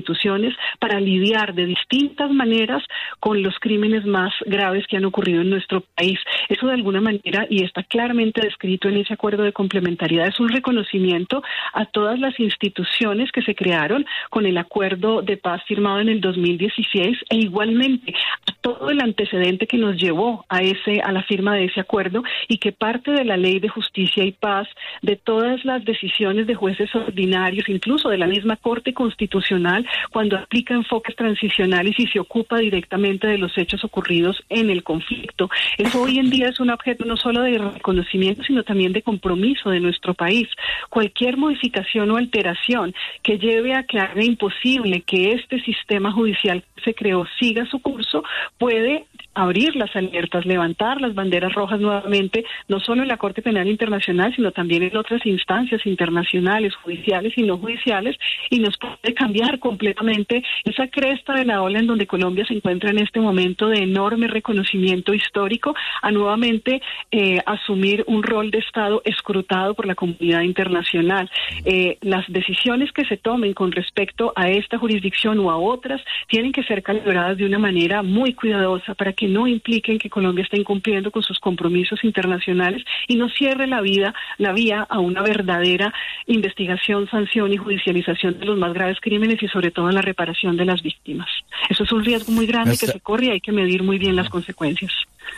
instituciones para lidiar de distintas maneras con los crímenes más graves que han ocurrido en nuestro país. Eso de alguna manera, y está claramente descrito en ese acuerdo de complementariedad, es un reconocimiento a todas las instituciones que se crearon con el acuerdo de paz firmado en el 2016 e igualmente a todo el antecedente que nos llevó a la firma de ese acuerdo y que parte de la Ley de Justicia y Paz, de todas las decisiones de jueces ordinarios, incluso de la misma Corte Constitucional, cuando aplica enfoques transicionales y se ocupa directamente de los hechos ocurridos en el conflicto. Eso hoy en día es un objeto no solo de reconocimiento, sino también de compromiso de nuestro país. Cualquier modificación o alteración que lleve a que haga imposible que este sistema judicial que se creó siga su curso puede abrir las alertas, levantar las banderas rojas nuevamente, no solo en la Corte Penal Internacional, sino también en otras instancias internacionales, judiciales y no judiciales, y nos puede cambiar completamente esa cresta de la ola en donde Colombia se encuentra en este momento de enorme reconocimiento histórico, a nuevamente asumir un rol de Estado escrutado por la comunidad internacional. Las decisiones que se tomen con respecto a esta jurisdicción o a otras tienen que ser calibradas de una manera muy cuidadosa para que no impliquen que Colombia está incumpliendo con sus compromisos internacionales y no cierre la vía a una verdadera investigación, sanción y judicialización de los más graves crímenes y sobre todo a la reparación de las víctimas. Eso es un riesgo muy grande que se corre y hay que medir muy bien las consecuencias.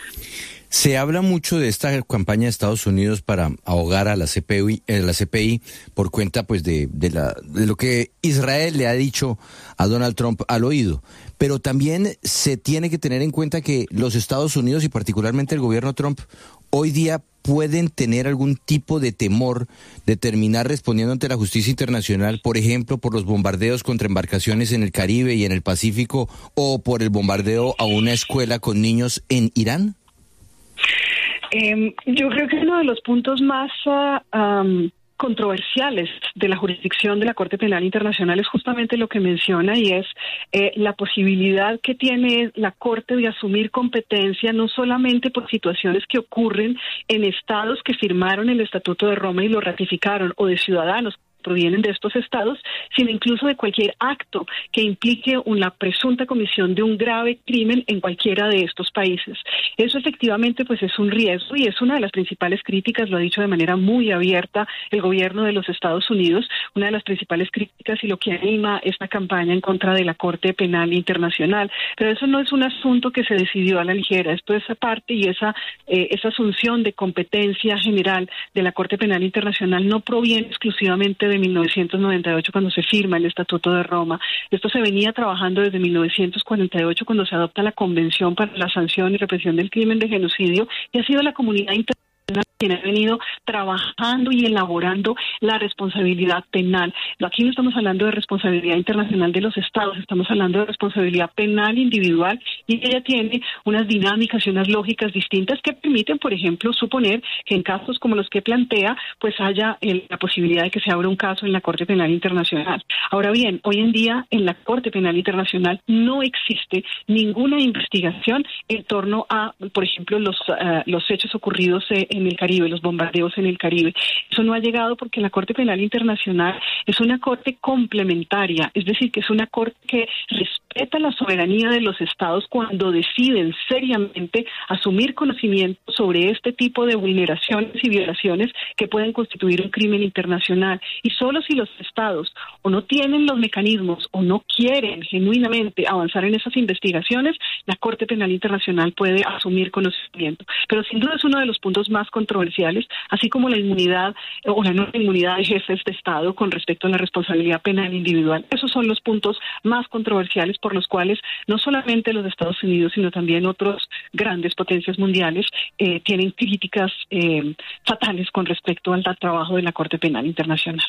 Se habla mucho de esta campaña de Estados Unidos para ahogar a la CPI por cuenta pues de lo que Israel le ha dicho a Donald Trump al oído. Pero también se tiene que tener en cuenta que los Estados Unidos y particularmente el gobierno Trump hoy día pueden tener algún tipo de temor de terminar respondiendo ante la justicia internacional, por ejemplo, por los bombardeos contra embarcaciones en el Caribe y en el Pacífico o por el bombardeo a una escuela con niños en Irán. Yo creo que uno de los puntos más controversiales de la jurisdicción de la Corte Penal Internacional es justamente lo que menciona y es la posibilidad que tiene la Corte de asumir competencia no solamente por situaciones que ocurren en estados que firmaron el Estatuto de Roma y lo ratificaron o de ciudadanos provienen de estos estados, sino incluso de cualquier acto que implique una presunta comisión de un grave crimen en cualquiera de estos países. Eso efectivamente pues es un riesgo y es una de las principales críticas, lo ha dicho de manera muy abierta el gobierno de los Estados Unidos, una de las principales críticas y lo que anima esta campaña en contra de la Corte Penal Internacional. Pero eso no es un asunto que se decidió a la ligera, esto es aparte y esa asunción de competencia general de la Corte Penal Internacional no proviene exclusivamente de 1998 cuando se firma el Estatuto de Roma. Esto se venía trabajando desde 1948 cuando se adopta la Convención para la Sanción y Represión del Crimen de Genocidio y ha sido la comunidad internacional quien ha venido trabajando y elaborando la responsabilidad penal. Aquí no estamos hablando de responsabilidad internacional de los estados, estamos hablando de responsabilidad penal individual y ella tiene unas dinámicas y unas lógicas distintas que permiten, por ejemplo, suponer que en casos como los que plantea, pues haya la posibilidad de que se abra un caso en la Corte Penal Internacional. Ahora bien, hoy en día en la Corte Penal Internacional no existe ninguna investigación en torno a, por ejemplo, los hechos ocurridos en el Caribe, los bombardeos en el Caribe. Eso no ha llegado porque la Corte Penal Internacional es una corte complementaria, es decir, que es una corte que respeta la soberanía de los estados cuando deciden seriamente asumir conocimiento sobre este tipo de vulneraciones y violaciones que pueden constituir un crimen internacional. Y solo si los estados o no tienen los mecanismos o no quieren genuinamente avanzar en esas investigaciones, la Corte Penal Internacional puede asumir conocimiento. Pero sin duda es uno de los puntos más controversiales, así como la inmunidad o la no inmunidad de jefes de Estado con respecto a la responsabilidad penal individual. Esos son los puntos más controversiales por los cuales no solamente los Estados Unidos, sino también otras grandes potencias mundiales tienen críticas fatales con respecto al trabajo de la Corte Penal Internacional.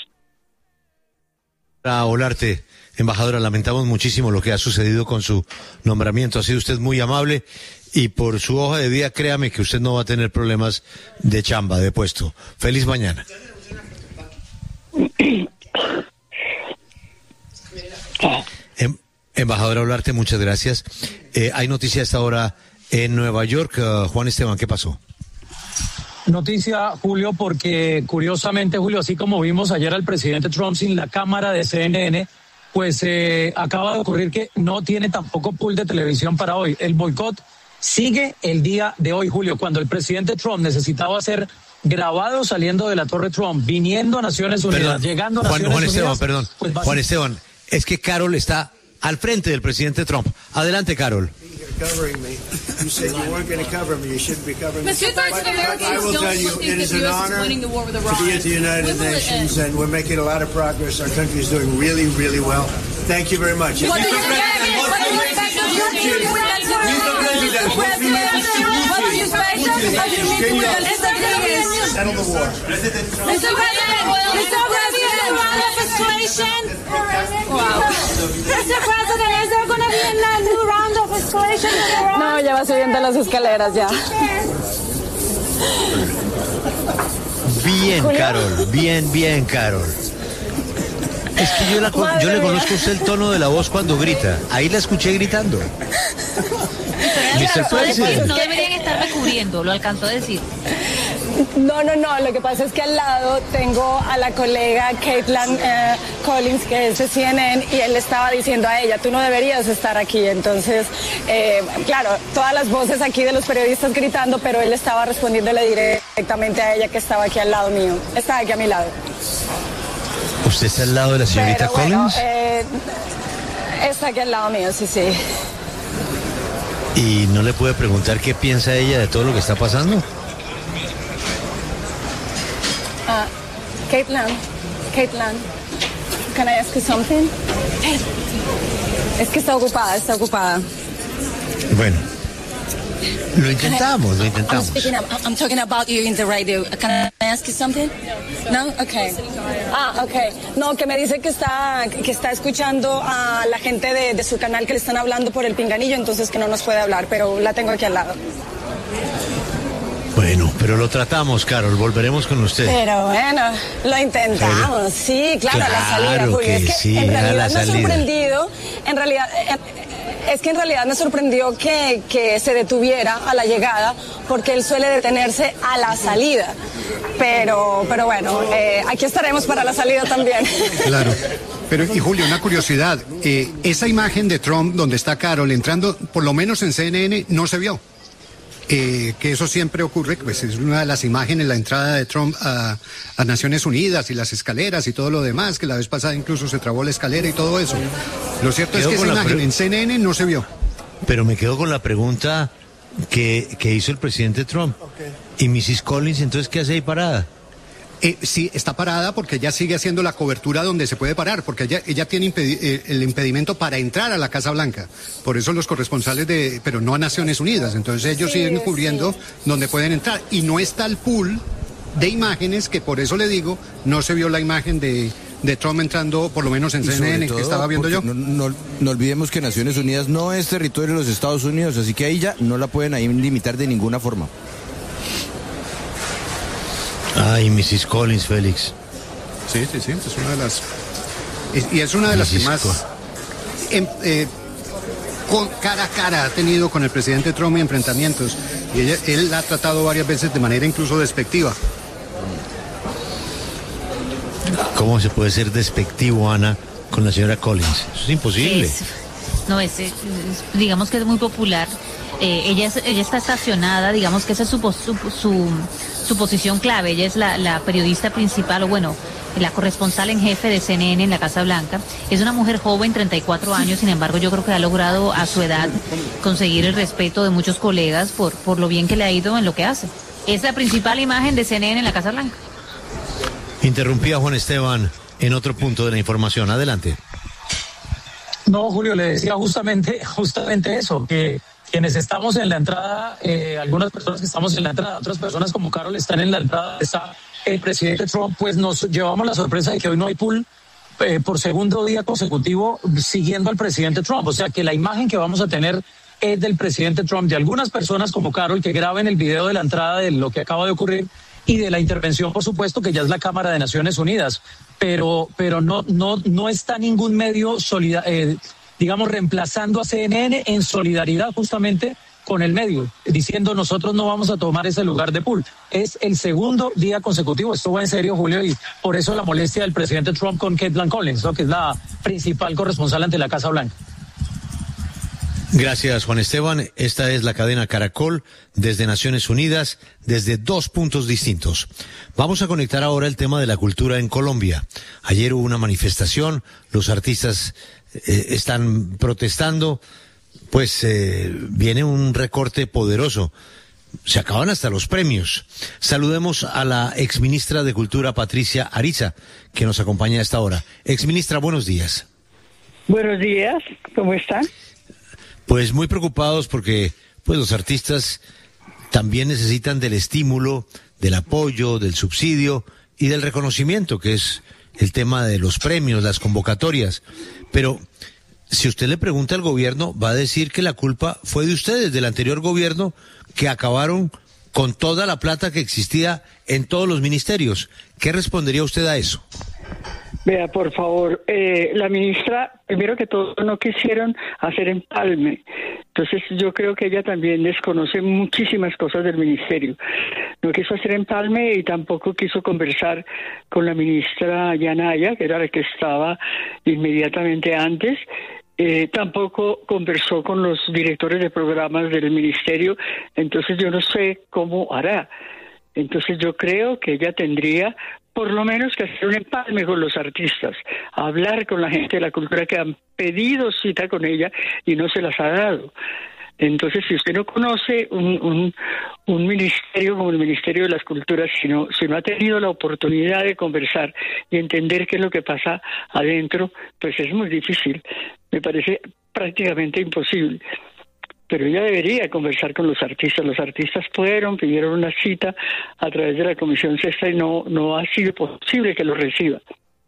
Olarte, embajadora, lamentamos muchísimo lo que ha sucedido con su nombramiento. Ha sido usted muy amable y por su hoja de vida, créame que usted no va a tener problemas de chamba, de puesto. Feliz mañana. Embajadora Olarte, muchas gracias. Hay noticia a esta hora en Nueva York. Juan Esteban, ¿qué pasó? Noticia, Julio, porque curiosamente, Julio, así como vimos ayer al presidente Trump sin la cámara de CNN, pues acaba de ocurrir que no tiene tampoco pool de televisión para hoy. El boicot sigue el día de hoy, Julio, cuando el presidente Trump necesitaba ser grabado saliendo de la Torre Trump, viniendo a Naciones Unidas, llegando a Naciones Unidas. Juan Esteban, es que Carol está al frente del presidente Trump. Adelante, Carol. Covering me. You said you weren't going to cover me. You shouldn't be covering me. I will tell you, it is an honor to be at the United Nations, and we're making a lot of progress. Our country is doing really, really well. Thank you very much. What do you expect? What do you expect of your team? Settle the war. Mr. President, round of escalation? Wow. Mr. President, is there going to be a new round of escalation? No, ya va subiendo las escaleras ya. Bien, Carol, bien, Carol. Es que yo le conozco a usted el tono de la voz cuando grita. Ahí la escuché gritando. Mr. President. No deberían estar recubriendo, lo alcanzó a decir. No, lo que pasa es que al lado tengo a la colega Caitlin Collins, que es de CNN, y él le estaba diciendo a ella, tú no deberías estar aquí. Entonces, claro, todas las voces aquí de los periodistas gritando, pero él estaba respondiéndole directamente a ella, que estaba aquí al lado mío, estaba aquí a mi lado. ¿Usted está al lado de la señorita Collins? Está aquí al lado mío, sí. ¿Y no le puede preguntar qué piensa ella de todo lo que está pasando? Caitlin, can I ask you something? Es que está ocupada. Bueno, lo intentamos. I'm talking about you in the radio. Can I ask you something? No? Okay. Okay. No, que me dice que está escuchando a la gente de su canal que le están hablando por el pinganillo, entonces que no nos puede hablar, pero la tengo aquí al lado. Bueno, pero lo tratamos, Carol, volveremos con usted. Pero bueno, lo intentamos, sí, claro, a la salida, Julio. Es que sí, en realidad me ha sorprendido, en realidad me sorprendió que se detuviera a la llegada, porque él suele detenerse a la salida. Pero bueno, aquí estaremos para la salida también. Claro. Pero, y Julio, una curiosidad, esa imagen de Trump donde está Carol entrando, por lo menos en CNN, no se vio. Que eso siempre ocurre, pues es una de las imágenes, la entrada de Trump a Naciones Unidas y las escaleras y todo lo demás, que la vez pasada incluso se trabó la escalera y todo eso. Lo cierto es que esa imagen en CNN no se vio. Pero me quedo con la pregunta que hizo el presidente Trump. ¿Y Mrs. Collins entonces qué hace ahí parada? Sí, está parada porque ella sigue haciendo la cobertura donde se puede parar, porque ella tiene el impedimento para entrar a la Casa Blanca. Por eso los corresponsales pero no a Naciones Unidas. Entonces ellos siguen cubriendo donde pueden entrar. Y no está el pool de imágenes, que por eso le digo, no se vio la imagen de Trump entrando, por lo menos en CNN, que estaba viendo yo. No olvidemos que Naciones Unidas no es territorio de los Estados Unidos, así que ahí ya no la pueden ahí limitar de ninguna forma. Ay, Mrs. Collins, Félix. Sí, es una de las... Y es una de las que más con cara a cara ha tenido con el presidente Trump y enfrentamientos. Y él la ha tratado varias veces de manera incluso despectiva. ¿Cómo se puede ser despectivo, Ana, con la señora Collins? Eso es imposible. Digamos que es muy popular. Ella está estacionada, digamos que esa es su posición clave. Ella es la periodista principal, o bueno, la corresponsal en jefe de CNN en la Casa Blanca. Es una mujer joven, 34 años, sin embargo yo creo que ha logrado a su edad conseguir el respeto de muchos colegas por lo bien que le ha ido en lo que hace. Es la principal imagen de CNN en la Casa Blanca. Interrumpía Juan Esteban en otro punto de la información. Adelante. No, Julio, le decía justamente eso, que quienes estamos en la entrada, algunas personas que estamos en la entrada, otras personas como Carol están en la entrada, está el presidente Trump, pues nos llevamos la sorpresa de que hoy no hay pool por segundo día consecutivo siguiendo al presidente Trump. O sea que la imagen que vamos a tener es del presidente Trump, de algunas personas como Carol que graben el video de la entrada de lo que acaba de ocurrir y de la intervención, por supuesto, que ya es la Cámara de Naciones Unidas. Pero no está ningún medio digamos, reemplazando a CNN en solidaridad justamente con el medio, diciendo nosotros no vamos a tomar ese lugar de pool. Es el segundo día consecutivo, esto va en serio, Julio, y por eso la molestia del presidente Trump con Caitlin Collins, ¿no?, que es la principal corresponsal ante la Casa Blanca. Gracias, Juan Esteban. Esta es la cadena Caracol desde Naciones Unidas, desde dos puntos distintos. Vamos a conectar ahora el tema de la cultura en Colombia. Ayer hubo una manifestación, los artistas están protestando, pues viene un recorte poderoso. Se acaban hasta los premios. Saludemos a la exministra de Cultura, Patricia Ariza, que nos acompaña a esta hora. Exministra, buenos días. Buenos días, ¿cómo están? Pues muy preocupados porque pues los artistas también necesitan del estímulo, del apoyo, del subsidio y del reconocimiento, que es el tema de los premios, las convocatorias. Pero si usted le pregunta al gobierno, va a decir que la culpa fue de ustedes, del anterior gobierno, que acabaron con toda la plata que existía en todos los ministerios. ¿Qué respondería usted a eso? Vea, por favor, la ministra, primero que todo, no quisieron hacer empalme. Entonces, yo creo que ella también desconoce muchísimas cosas del ministerio. No quiso hacer empalme y tampoco quiso conversar con la ministra Yanaya, que era la que estaba inmediatamente antes. Tampoco conversó con los directores de programas del ministerio. Entonces, yo no sé cómo hará. Entonces, yo creo que ella tendría por lo menos que hacer un empalme con los artistas, hablar con la gente de la cultura que han pedido cita con ella y no se las ha dado. Entonces, si usted no conoce un ministerio como el Ministerio de las Culturas, si no ha tenido la oportunidad de conversar y entender qué es lo que pasa adentro, pues es muy difícil. Me parece prácticamente imposible. Pero ella debería conversar con los artistas. Los artistas pidieron una cita a través de la Comisión Sexta y no ha sido posible que lo reciba.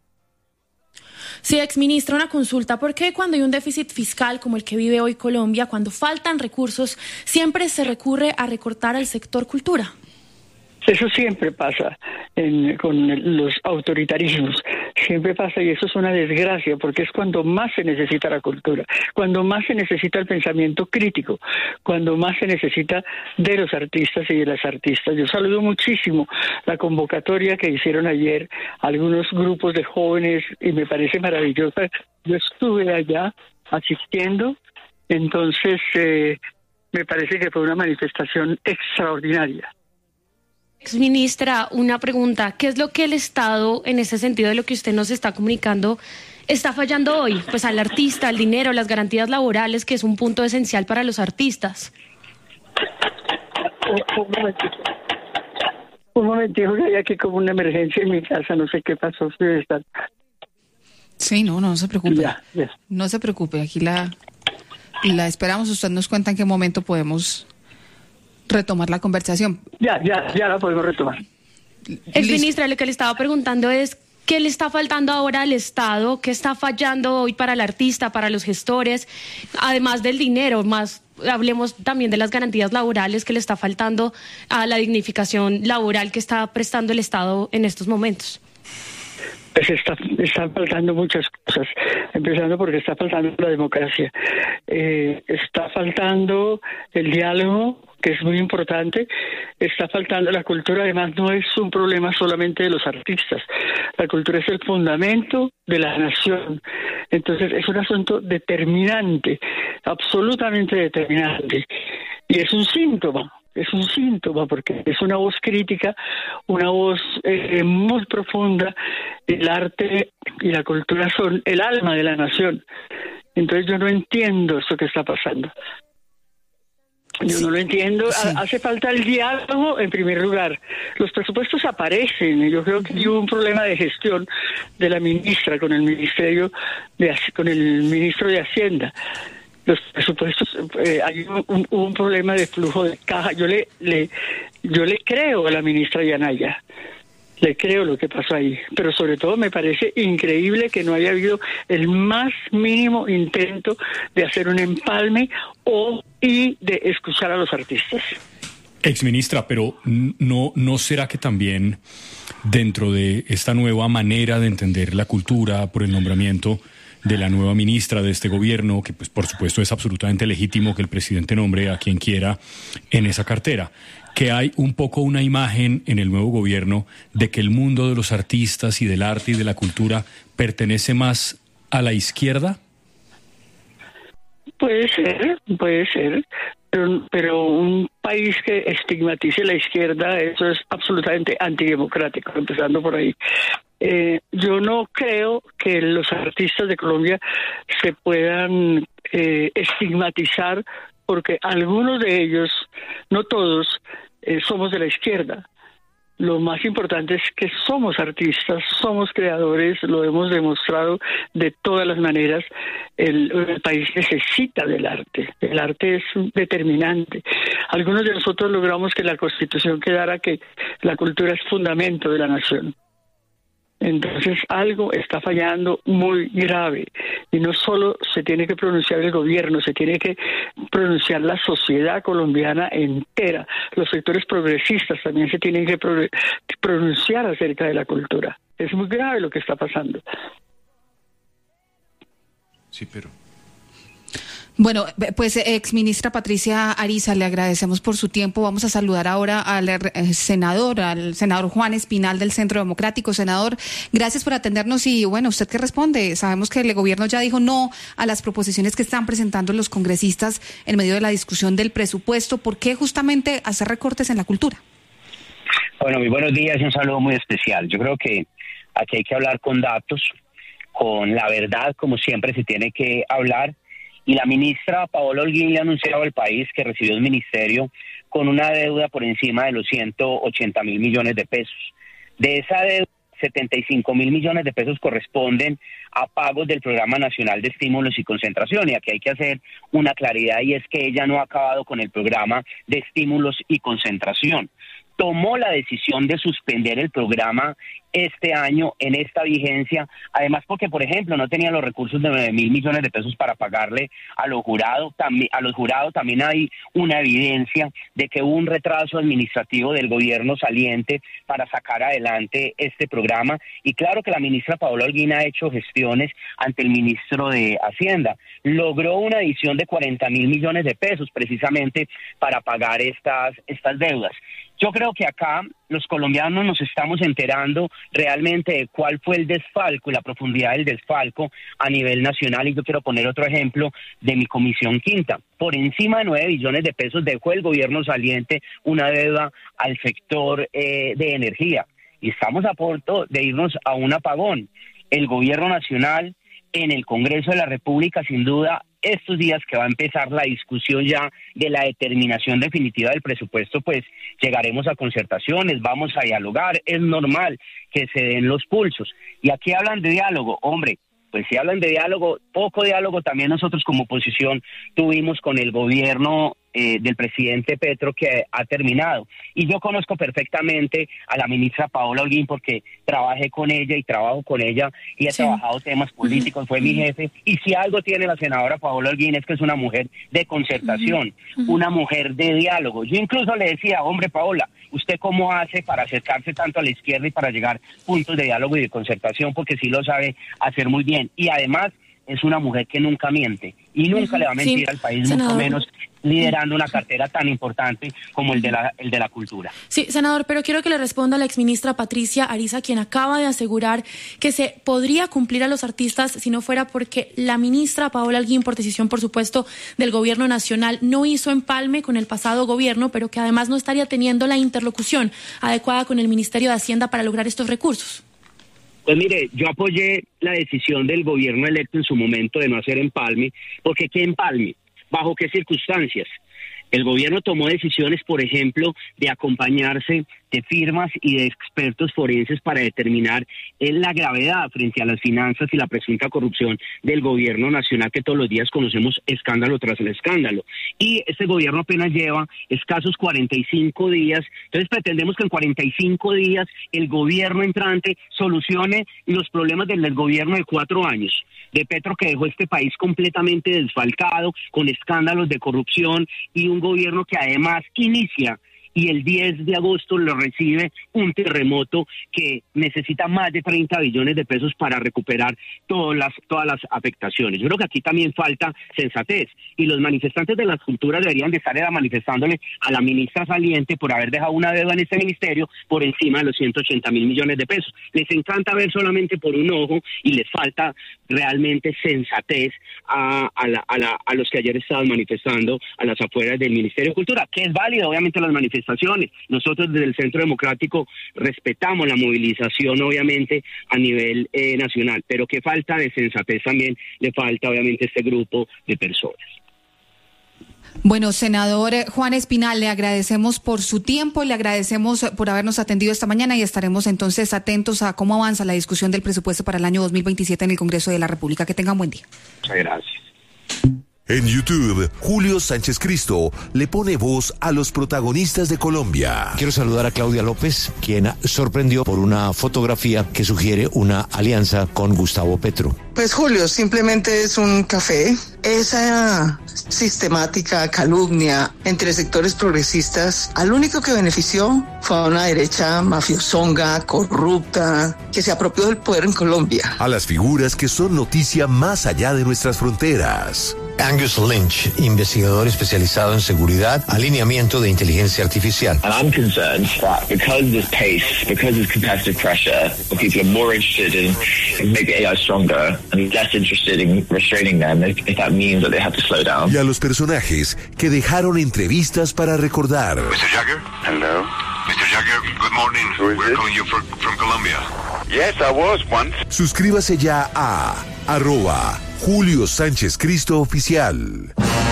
Sí, exministra, una consulta. ¿Por qué cuando hay un déficit fiscal como el que vive hoy Colombia, cuando faltan recursos, siempre se recurre a recortar al sector cultura? Eso siempre pasa con los autoritarismos. Siempre pasa y eso es una desgracia porque es cuando más se necesita la cultura, cuando más se necesita el pensamiento crítico, cuando más se necesita de los artistas y de las artistas. Yo saludo muchísimo la convocatoria que hicieron ayer algunos grupos de jóvenes y me parece maravillosa. Yo estuve allá asistiendo, entonces me parece que fue una manifestación extraordinaria. Exministra, una pregunta. ¿Qué es lo que el Estado, en ese sentido de lo que usted nos está comunicando, está fallando hoy? Pues al artista, al dinero, las garantías laborales, que es un punto esencial para los artistas. Un momentito, que hay aquí como una emergencia en mi casa, no sé qué pasó. Sí, no se preocupe. Ya. No se preocupe, aquí la esperamos. Usted nos cuenta en qué momento podemos retomar la conversación. Ya la podemos retomar. Exministra, lo que le estaba preguntando es ¿qué le está faltando ahora al Estado? ¿Qué está fallando hoy para el artista, para los gestores? Además del dinero, hablemos también de las garantías laborales que le está faltando a la dignificación laboral que está prestando el Estado en estos momentos. Pues están faltando muchas cosas, empezando porque está faltando la democracia, está faltando el diálogo, que es muy importante, está faltando la cultura. Además no es un problema solamente de los artistas, la cultura es el fundamento de la nación, entonces es un asunto determinante, absolutamente determinante, y es un síntoma porque es una voz crítica, una voz muy profunda. El arte y la cultura son el alma de la nación. Entonces yo no entiendo esto que está pasando. Yo no lo entiendo. Sí. Hace falta el diálogo en primer lugar. Los presupuestos aparecen. Yo creo que hubo un problema de gestión de la ministra con el ministro de Hacienda. Los presupuestos, hay un problema de flujo de caja. Yo le creo a la ministra Yanaya, le creo lo que pasó ahí, pero sobre todo me parece increíble que no haya habido el más mínimo intento de hacer un empalme y de escuchar a los artistas. Exministra, pero ¿no será que también dentro de esta nueva manera de entender la cultura por el nombramiento de la nueva ministra de este gobierno, que pues por supuesto es absolutamente legítimo que el presidente nombre a quien quiera en esa cartera, que hay un poco una imagen en el nuevo gobierno de que el mundo de los artistas y del arte y de la cultura pertenece más a la izquierda? Puede ser, pero un país que estigmatice la izquierda, eso es absolutamente antidemocrático, empezando por ahí. Yo no creo que los artistas de Colombia se puedan estigmatizar porque algunos de ellos, no todos, somos de la izquierda. Lo más importante es que somos artistas, somos creadores, lo hemos demostrado de todas las maneras. El país necesita del arte, el arte es determinante. Algunos de nosotros logramos que la Constitución quedara que la cultura es fundamento de la nación. Entonces algo está fallando muy grave y no solo se tiene que pronunciar el gobierno, se tiene que pronunciar la sociedad colombiana entera. Los sectores progresistas también se tienen que pronunciar acerca de la cultura. Es muy grave lo que está pasando. Sí, pero... Bueno, pues exministra Patricia Ariza, le agradecemos por su tiempo. Vamos a saludar ahora al senador Juan Espinal del Centro Democrático. Senador, gracias por atendernos y bueno, ¿usted qué responde? Sabemos que el gobierno ya dijo no a las proposiciones que están presentando los congresistas en medio de la discusión del presupuesto. ¿Por qué justamente hacer recortes en la cultura? Bueno, muy buenos días y un saludo muy especial. Yo creo que aquí hay que hablar con datos, con la verdad, como siempre se tiene que hablar. Y la ministra Paola Holguín le ha anunciado al país que recibió el ministerio con una deuda por encima de los 180.000 millones de pesos. De esa deuda, 75.000 millones de pesos corresponden a pagos del Programa Nacional de Estímulos y Concentración. Y aquí hay que hacer una claridad y es que ella no ha acabado con el programa de estímulos y concentración. Tomó la decisión de suspender el programa este año en esta vigencia, además porque, por ejemplo, no tenía los recursos de 9.000 millones de pesos para pagarle a los jurados. También hay una evidencia de que hubo un retraso administrativo del gobierno saliente para sacar adelante este programa. Y claro que la ministra Paola Holguín ha hecho gestiones ante el ministro de Hacienda. Logró una adición de 40.000 millones de pesos precisamente para pagar estas deudas. Yo creo que acá los colombianos nos estamos enterando realmente de cuál fue el desfalco y la profundidad del desfalco a nivel nacional. Y yo quiero poner otro ejemplo de mi comisión quinta. Por encima de 9 billones de pesos dejó el gobierno saliente una deuda al sector de energía. Y estamos a punto de irnos a un apagón. El gobierno nacional en el Congreso de la República, sin duda, estos días que va a empezar la discusión ya de la determinación definitiva del presupuesto, pues llegaremos a concertaciones, vamos a dialogar, es normal que se den los pulsos. Y aquí hablan de diálogo, hombre, pues si hablan de diálogo, poco diálogo también nosotros como oposición tuvimos con el gobierno del presidente Petro, que ha terminado. Y yo conozco perfectamente a la ministra Paola Holguín porque trabajé con ella y trabajo con ella y he trabajado temas políticos, fue mi jefe. Y si algo tiene la senadora Paola Holguín es que es una mujer de concertación, una mujer de diálogo. Yo incluso le decía, hombre Paola, ¿usted cómo hace para acercarse tanto a la izquierda y para llegar a puntos de diálogo y de concertación? Porque sí lo sabe hacer muy bien. Y además es una mujer que nunca miente y nunca le va a mentir al país, senador, mucho menos liderando una cartera tan importante como el de la cultura. Sí, senador, pero quiero que le responda a la exministra Patricia Ariza, quien acaba de asegurar que se podría cumplir a los artistas si no fuera porque la ministra Paola Holguín, por decisión, por supuesto, del gobierno nacional, no hizo empalme con el pasado gobierno, pero que además no estaría teniendo la interlocución adecuada con el Ministerio de Hacienda para lograr estos recursos. Pues mire, yo apoyé la decisión del gobierno electo en su momento de no hacer empalme, porque ¿qué empalme? ¿Bajo qué circunstancias? El gobierno tomó decisiones, por ejemplo, de acompañarse de firmas y de expertos forenses para determinar la gravedad frente a las finanzas y la presunta corrupción del gobierno nacional, que todos los días conocemos escándalo tras el escándalo. Y este gobierno apenas lleva escasos 45 días, entonces pretendemos que en 45 días el gobierno entrante solucione los problemas del gobierno de 4 años. De Petro, que dejó este país completamente desfalcado, con escándalos de corrupción, y un gobierno que además inicia y el 10 de agosto lo recibe un terremoto que necesita más de 30 billones de pesos para recuperar todas las afectaciones. Yo creo que aquí también falta sensatez, y los manifestantes de las culturas deberían de estar manifestándole a la ministra saliente por haber dejado una deuda en este ministerio por encima de los 180.000 millones de pesos. Les encanta ver solamente por un ojo y les falta realmente sensatez a los que ayer estaban manifestando a las afueras del Ministerio de Cultura, que es válido obviamente las manifestaciones. Nosotros desde el Centro Democrático respetamos la movilización obviamente a nivel nacional, pero que falta de sensatez también le falta obviamente a este grupo de personas. Bueno, senador Juan Espinal, le agradecemos por su tiempo, le agradecemos por habernos atendido esta mañana y estaremos entonces atentos a cómo avanza la discusión del presupuesto para el año 2027 en el Congreso de la República. Que tengan buen día. Muchas gracias. En YouTube, Julio Sánchez Cristo le pone voz a los protagonistas de Colombia. Quiero saludar a Claudia López, quien sorprendió por una fotografía que sugiere una alianza con Gustavo Petro. Pues Julio, simplemente es un café. Esa sistemática calumnia entre sectores progresistas, al único que benefició fue a una derecha mafiosonga, corrupta, que se apropió del poder en Colombia. A las figuras que son noticia más allá de nuestras fronteras. Angus Lynch, investigador especializado en seguridad, alineamiento de inteligencia artificial. And I'm concerned that because of this pace, because of competitive pressure, people are more interested in making AI stronger and less interested in restraining them if that means that they have to slow down. Y a los personajes que dejaron entrevistas para recordar. Mr. Jagger? Hello. Mr. Jagger, good morning. We're calling you from Colombia. Yes, I was once. Suscríbase ya a @Julio Sánchez Cristo Oficial.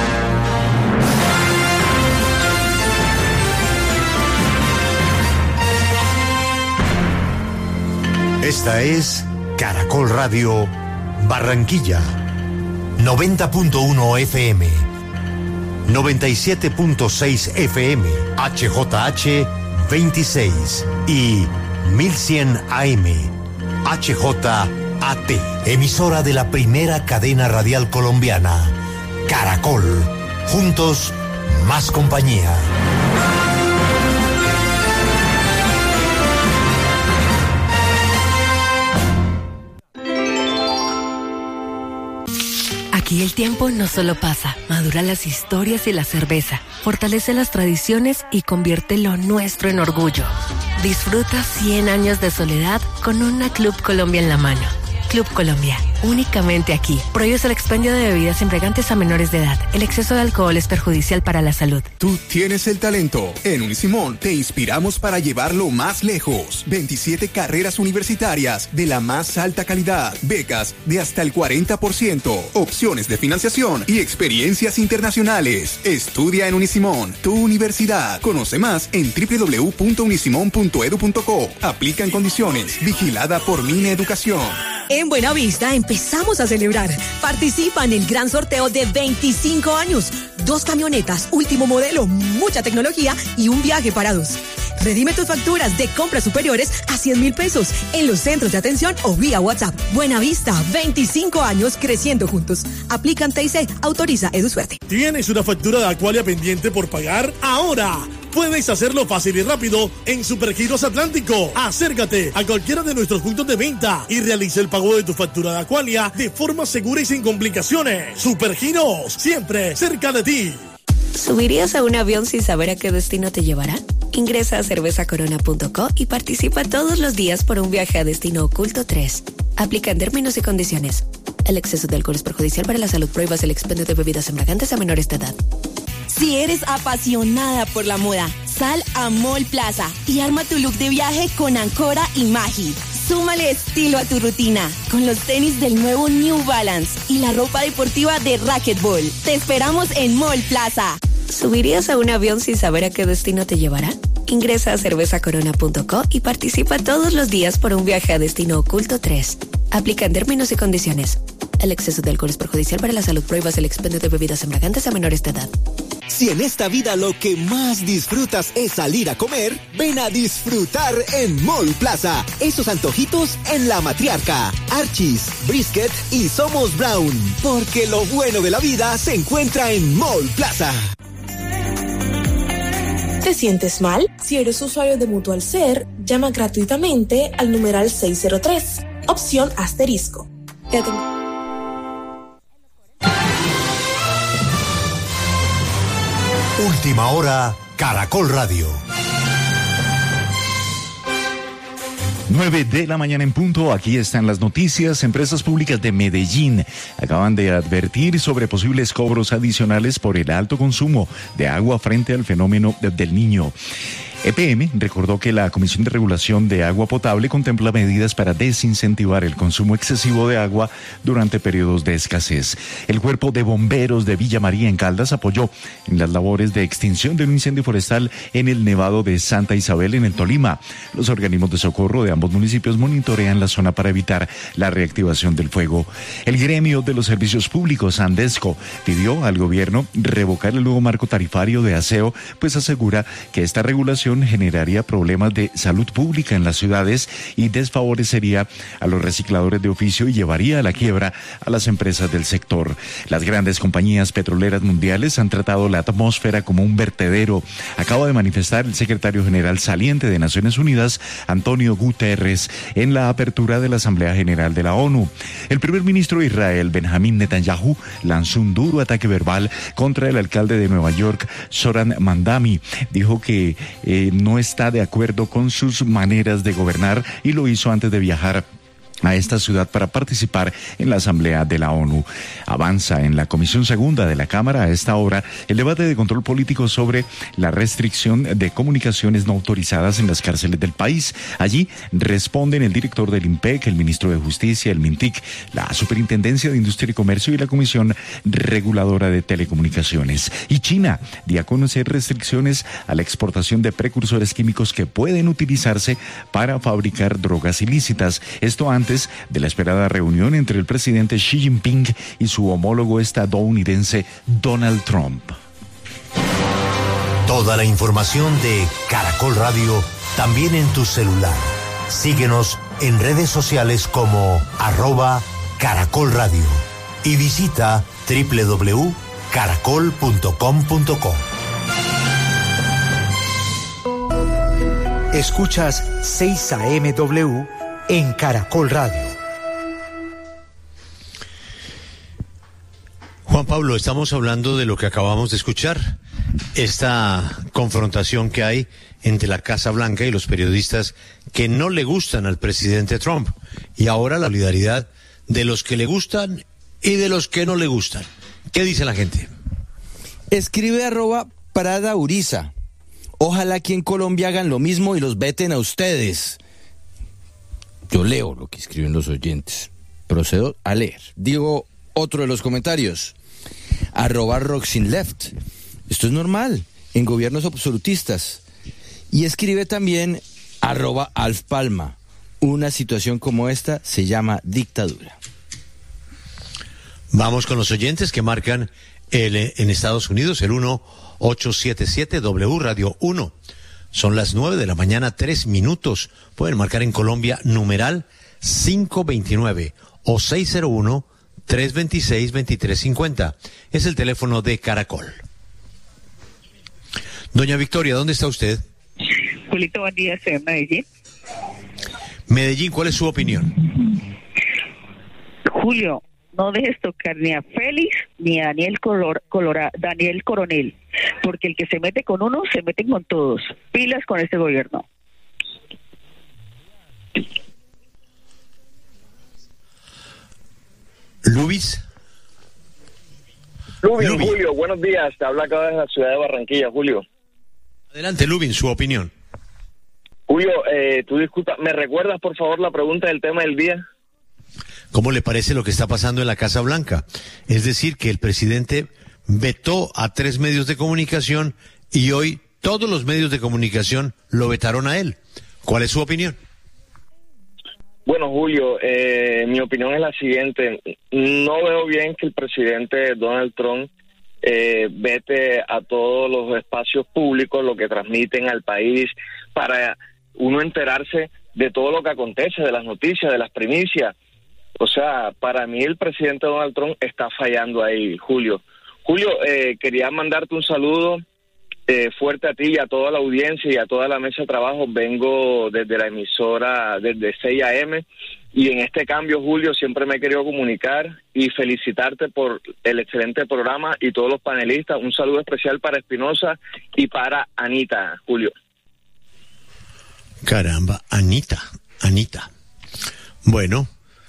Esta es Caracol Radio Barranquilla, 90.1 FM, 97.6 FM, HJH 26 y 1100 AM, HJAT, emisora de la primera cadena radial colombiana, Caracol, juntos más compañía. Aquí el tiempo no solo pasa, madura las historias y la cerveza, fortalece las tradiciones y convierte lo nuestro en orgullo. Disfruta 100 años de soledad con una Club Colombia en la mano. Club Colombia, únicamente aquí. Prohíbes el expendio de bebidas embriagantes a menores de edad. El exceso de alcohol es perjudicial para la salud. Tú tienes el talento. En Unisimón te inspiramos para llevarlo más lejos. 27 carreras universitarias de la más alta calidad. Becas de hasta el 40%. Opciones de financiación y experiencias internacionales. Estudia en Unisimón, tu universidad. Conoce más en www.unisimon.edu.co. Aplican condiciones. Vigilada por Mineducación. En Buenavista empezamos a celebrar. Participa en el gran sorteo de 25 años. 2 camionetas, último modelo, mucha tecnología y un viaje para 2. Redime tus facturas de compras superiores a 100,000 pesos en los centros de atención o vía WhatsApp. Buenavista, 25 años creciendo juntos. Aplican TIC, autoriza EduSuerte. ¿Tienes una factura de Aqualia pendiente por pagar? ¡Ahora! Puedes hacerlo fácil y rápido en Supergiros Atlántico. Acércate a cualquiera de nuestros puntos de venta y realiza el pago de tu factura de Aqualia de forma segura y sin complicaciones. Supergiros, siempre cerca de ti. ¿Subirías a un avión sin saber a qué destino te llevará? Ingresa a cervezacorona.co y participa todos los días por un viaje a destino oculto 3. Aplican términos y condiciones. El exceso de alcohol es perjudicial para la salud. Prohíbas el expendio de bebidas embriagantes a menores de edad. Si eres apasionada por la moda, sal a Mall Plaza y arma tu look de viaje con Ancora y Magi. Súmale estilo a tu rutina con los tenis del nuevo New Balance y la ropa deportiva de Racquetball. Te esperamos en Mall Plaza. ¿Subirías a un avión sin saber a qué destino te llevará? Ingresa a cervezacorona.co y participa todos los días por un viaje a destino oculto 3. Aplican términos y condiciones. El exceso de alcohol es perjudicial para la salud. Prohíbas el expendio de bebidas embriagantes a menores de edad. Si en esta vida lo que más disfrutas es salir a comer, ven a disfrutar en Mall Plaza. Esos antojitos en La Matriarca, Archie's, Brisket y Somos Brown. Porque lo bueno de la vida se encuentra en Mall Plaza. ¿Te sientes mal? Si eres usuario de Mutual Ser, llama gratuitamente al numeral 603, opción asterisco. Última hora, Caracol Radio. 9 de la mañana en punto, aquí están las noticias. Empresas públicas de Medellín acaban de advertir sobre posibles cobros adicionales por el alto consumo de agua frente al fenómeno del Niño. EPM recordó que la Comisión de Regulación de Agua Potable contempla medidas para desincentivar el consumo excesivo de agua durante periodos de escasez. El Cuerpo de Bomberos de Villa María en Caldas apoyó en las labores de extinción de un incendio forestal en el Nevado de Santa Isabel en el Tolima. Los organismos de socorro de ambos municipios monitorean la zona para evitar la reactivación del fuego. El gremio de los servicios públicos, Andesco, pidió al gobierno revocar el nuevo marco tarifario de aseo, pues asegura que esta regulación generaría problemas de salud pública en las ciudades y desfavorecería a los recicladores de oficio y llevaría a la quiebra a las empresas del sector. Las grandes compañías petroleras mundiales han tratado la atmósfera como un vertedero. Acaba de manifestar el secretario general saliente de Naciones Unidas, Antonio Guterres, en la apertura de la Asamblea General de la ONU. El primer ministro de Israel, Benjamín Netanyahu, lanzó un duro ataque verbal contra el alcalde de Nueva York, Zohran Mamdani. Dijo que no está de acuerdo con sus maneras de gobernar y lo hizo antes de viajar a esta ciudad para participar en la Asamblea de la ONU. Avanza en la Comisión Segunda de la Cámara a esta hora el debate de control político sobre la restricción de comunicaciones no autorizadas en las cárceles del país. Allí responden el director del IMPEC, el ministro de Justicia, el MINTIC, la Superintendencia de Industria y Comercio y la Comisión Reguladora de Telecomunicaciones. Y China dio a conocer restricciones a la exportación de precursores químicos que pueden utilizarse para fabricar drogas ilícitas. Esto antes de la esperada reunión entre el presidente Xi Jinping y su homólogo estadounidense Donald Trump. Toda la información de Caracol Radio también en tu celular. Síguenos en redes sociales como @Caracol Radio y visita www.caracol.com.co. Escuchas 6 AMW en Caracol Radio. Juan Pablo, estamos hablando de lo que acabamos de escuchar, esta confrontación que hay entre la Casa Blanca y los periodistas que no le gustan al presidente Trump, y ahora la solidaridad de los que le gustan y de los que no le gustan. ¿Qué dice la gente? Escribe @Prada Uriza. Ojalá aquí en Colombia hagan lo mismo y los veten a ustedes. Yo leo lo que escriben los oyentes. Procedo a leer. Digo otro de los comentarios. @RoxinLeft. Esto es normal en gobiernos absolutistas. Y escribe también @AlfPalma. Una situación como esta se llama dictadura. Vamos con los oyentes que marcan en Estados Unidos el 1877 W Radio 1. Son las 9 de la mañana, 3 minutos. Pueden marcar en Colombia numeral 529 o 601-326-2350. Es el teléfono de Caracol. Doña Victoria, ¿dónde está usted? Julito, buen día, estoy en Medellín. Medellín, ¿cuál es su opinión? Julio, no dejes tocar ni a Félix ni a Daniel Coronel, porque el que se mete con uno, se meten con todos. Pilas con este gobierno. Luis. Lubin, Julio, buenos días. Te habla acá desde la ciudad de Barranquilla, Julio. Adelante, Lubin, su opinión. Julio, tú disculpa, ¿me recuerdas por favor la pregunta del tema del día? ¿Cómo le parece lo que está pasando en la Casa Blanca? Es decir, que el presidente vetó a 3 medios de comunicación y hoy todos los medios de comunicación lo vetaron a él. ¿Cuál es su opinión? Bueno, Julio, mi opinión es la siguiente. No veo bien que el presidente Donald Trump vete a todos los espacios públicos, lo que transmiten al país, para uno enterarse de todo lo que acontece, de las noticias, de las primicias. O sea, para mí el presidente Donald Trump está fallando ahí, Julio. Julio, quería mandarte un saludo fuerte a ti y a toda la audiencia y a toda la mesa de trabajo. Vengo desde la emisora desde 6 a.m. y en este cambio, Julio, siempre me he querido comunicar y felicitarte por el excelente programa y todos los panelistas. Un saludo especial para Espinosa y para Anita, Julio. Caramba, Anita. Bueno,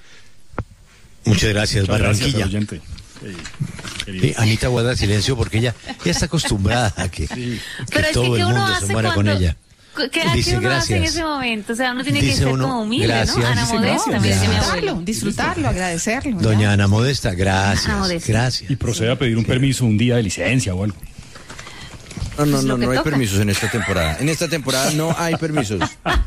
muchas gracias, Barranquilla. Gracias, sí, Anita guarda silencio porque ella está acostumbrada a que, pero todo es que el mundo se muera con ella. ¿Qué Dice, uno hace en gracias. ese momento? O sea, uno tiene Dice que ser uno, como humilde, gracias. ¿no? Ana Dice, Modesta, gracias. mire, mi abuelo. Disfrutarlo, agradecerlo. Doña Ana Modesta, gracias. Ana Modesta. Gracias. Y procede a pedir un permiso, un día de licencia o algo. No hay permisos en esta temporada. En esta temporada no hay permisos.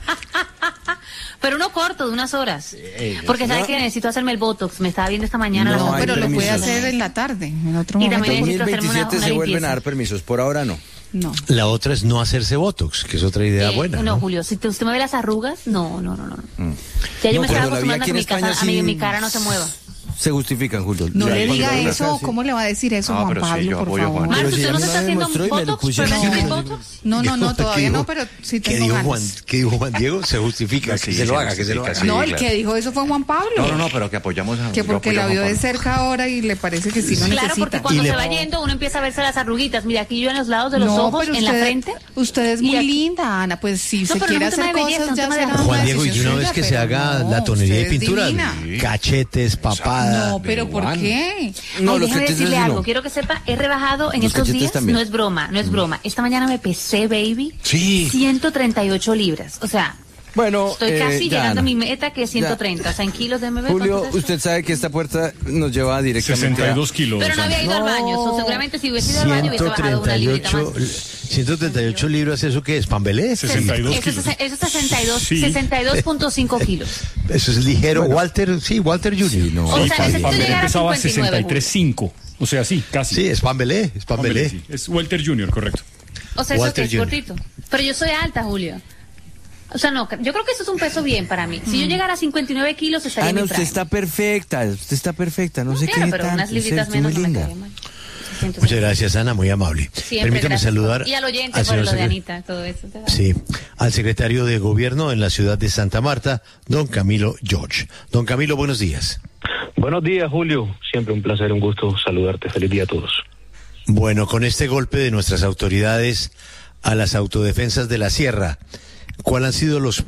Pero uno corto, de unas horas. Porque sabe que necesito hacerme el Botox. Me estaba viendo esta mañana. No, pero lo puede hacer en la tarde, en otro Y momento. también En necesito hacerme 2027 una se vuelven limpieza. a dar permisos, por ahora no. No. La otra es no hacerse Botox, que es otra idea buena. No, ¿no? Julio, si usted me ve las arrugas, no. Ya yo No, me pero estaba la vida acostumbrando aquí a en que España mi cara no se mueva. Se justifican, Julio. No Ya, le cuando diga la eso, casa, sí. ¿cómo le va a decir eso No, Juan pero sí, Pablo, yo por apoyo a favor? Juan. Marcos, Pero si ¿usted a no mí se está me haciendo demostró y me lo Botox? pusieron. ¿Pero no tiene Botox? No, todavía no, pero sí ¿Qué tengo dijo ganas. ¿Qué dijo Juan Diego? Se justifica, Sí, que se lo se haga, que se lo justifica, haga. No, sí, el claro. que dijo eso fue Juan Pablo. No, pero que apoyamos a Que porque la vio de cerca. cerca ahora y le parece que sí lo Claro, necesita. porque cuando Y se le- va yendo uno empieza a verse las arruguitas. Mira, aquí yo en los lados de los No, ojos, pero en la usted- frente. Usted es Y muy aquí. linda, Ana. Pues si No, se pero quiere no es un hacer tema de belleza, cosas, es un ya tema de será arrugas. Juan una Diego, y de una decisión vez suya, que se pero haga no, la tonería y usted es pintura, divina. cachetes, papada. No, pero ¿por qué? No, Ay, los déjame cachetes decirle no. algo. Quiero que sepa, he rebajado en Los estos cachetes días. también. No es broma. Esta mañana me pesé, baby. Sí. 138 libras. O sea, Bueno, estoy casi ya, llegando a Ana. mi meta, que es 130. O sea, en kilos de MB. Julio, ¿cuánto es esto? usted sabe que esta puerta nos lleva directamente 62 kilos. Pero no había ido al baño. So, seguramente si hubiese ido al baño hubiese bajado una librita más. 138 libras, ¿eso qué es? ¿Pambelé? 62 Eso kilos. es 62, Sí. 62.5 kilos. Eso es ligero. Walter Jr. Sí, no. O sea, necesito Pambelé llegar a pesaba 59. 63.5. O sea, sí, casi. Sí, es Pambelé. Sí. Es Walter Jr., correcto. O sea, eso Walter que es Jr. cortito. Pero yo soy alta, Julio. O sea, no, yo creo que eso es un peso bien para mí. Si yo llegara a 59 kilos, estaría en Ana, mi usted prime. está perfecta, no sé Claro, qué pero tanto, unas usted libritas es muy menos no me linda. caería mal. Muchas gracias, Ana, muy amable. Siempre, Permítame gracias. saludar Y al oyente al por señor lo de secre- Anita, todo eso. Sí, al secretario de Gobierno en la ciudad de Santa Marta, don Camilo George. Don Camilo, buenos días. Buenos días, Julio. Siempre un placer, un gusto saludarte. Feliz día a todos. Bueno, con este golpe de nuestras autoridades a las autodefensas de la sierra, ¿cuáles han sido los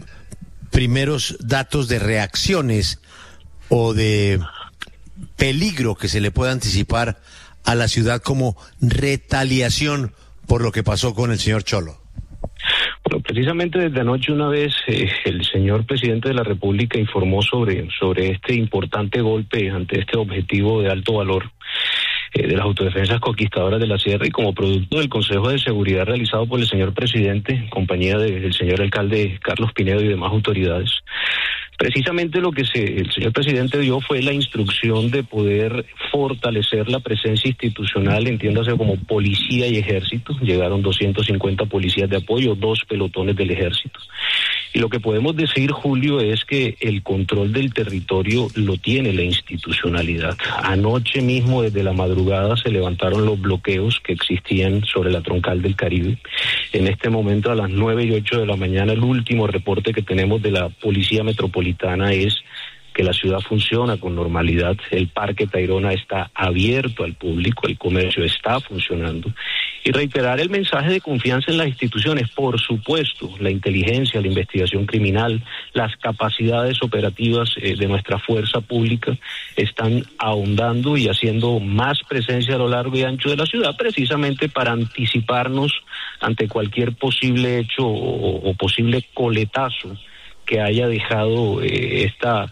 primeros datos de reacciones o de peligro que se le pueda anticipar a la ciudad como retaliación por lo que pasó con el señor Cholo? Bueno, precisamente desde anoche una vez el señor presidente de la República informó sobre este importante golpe ante este objetivo de alto valor de las autodefensas conquistadoras de la sierra, y como producto del Consejo de Seguridad realizado por el señor presidente, en compañía del señor alcalde Carlos Pinedo y demás autoridades. Precisamente lo que el señor presidente dio fue la instrucción de poder fortalecer la presencia institucional, entiéndase como policía y ejército. Llegaron 250 policías de apoyo, 2 pelotones del ejército. Y lo que podemos decir, Julio, es que el control del territorio lo tiene la institucionalidad. Anoche mismo, desde la madrugada, se levantaron los bloqueos que existían sobre la troncal del Caribe. En este momento, a las 9:08 de la mañana, el último reporte que tenemos de la Policía Metropolitana es que la ciudad funciona con normalidad, el Parque Tayrona está abierto al público, el comercio está funcionando. Y reiterar el mensaje de confianza en las instituciones, por supuesto, la inteligencia, la investigación criminal, las capacidades operativas de nuestra fuerza pública están ahondando y haciendo más presencia a lo largo y ancho de la ciudad, precisamente para anticiparnos ante cualquier posible hecho o posible coletazo que haya dejado esta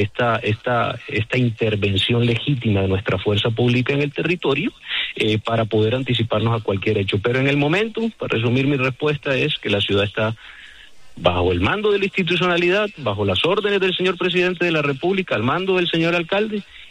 intervención legítima de nuestra fuerza pública en el territorio para poder anticiparnos a cualquier hecho. Pero en el momento, para resumir mi respuesta, es que la ciudad está bajo el mando de la institucionalidad, bajo las órdenes del señor presidente de la República, al mando del señor alcalde,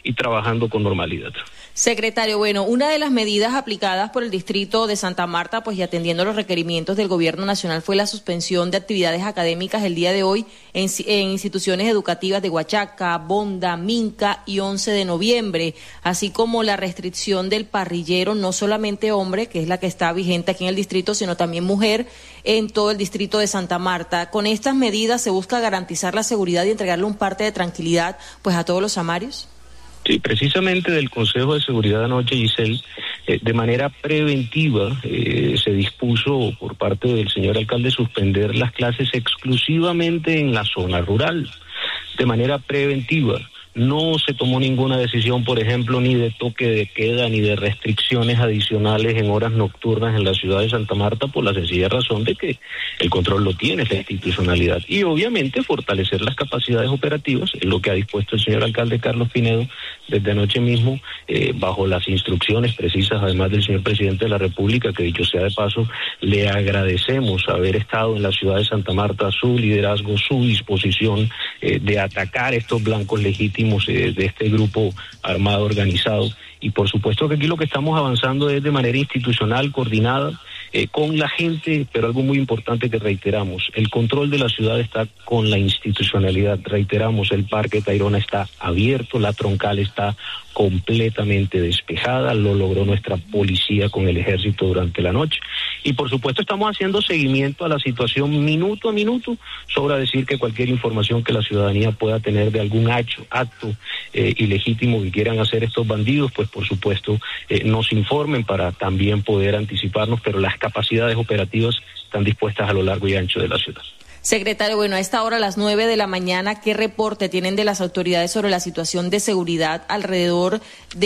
y trabajando con normalidad. Secretario, bueno, una de las medidas aplicadas por el distrito de Santa Marta, pues y atendiendo los requerimientos del gobierno nacional, fue la suspensión de actividades académicas el día de hoy en instituciones educativas de Huachaca, Bonda, Minca y 11 de noviembre, así como la restricción del parrillero, no solamente hombre, que es la que está vigente aquí en el distrito, sino también mujer en todo el distrito de Santa Marta. Con estas medidas se busca garantizar la seguridad y entregarle un parte de tranquilidad pues a todos los samarios. Sí, precisamente del Consejo de Seguridad anoche, Giselle, de manera preventiva se dispuso por parte del señor alcalde suspender las clases exclusivamente en la zona rural, de manera preventiva. No se tomó ninguna decisión, por ejemplo, ni de toque de queda, ni de restricciones adicionales en horas nocturnas en la ciudad de Santa Marta, por la sencilla razón de que el control lo tiene la institucionalidad. Y obviamente fortalecer las capacidades operativas, es lo que ha dispuesto el señor alcalde Carlos Pinedo desde anoche mismo, bajo las instrucciones precisas, además del señor presidente de la República, que dicho sea de paso, le agradecemos haber estado en la ciudad de Santa Marta, su liderazgo, su disposición de atacar estos blancos legítimos de este grupo armado organizado. Y por supuesto que aquí lo que estamos avanzando es de manera institucional, coordinada, con la gente, pero algo muy importante que reiteramos, el control de la ciudad está con la institucionalidad. Reiteramos, el Parque Tayrona está abierto, la Troncal está completamente despejada, lo logró nuestra policía con el ejército durante la noche. Y por supuesto estamos haciendo seguimiento a la situación minuto a minuto, sobra decir que cualquier información que la ciudadanía pueda tener de algún acto ilegítimo que quieran hacer estos bandidos, pues por supuesto nos informen para también poder anticiparnos, pero las capacidades operativas están dispuestas a lo largo y ancho de la ciudad. Secretario, bueno, a esta hora, a las 9 de la mañana, ¿qué reporte tienen de las autoridades sobre la situación de seguridad alrededor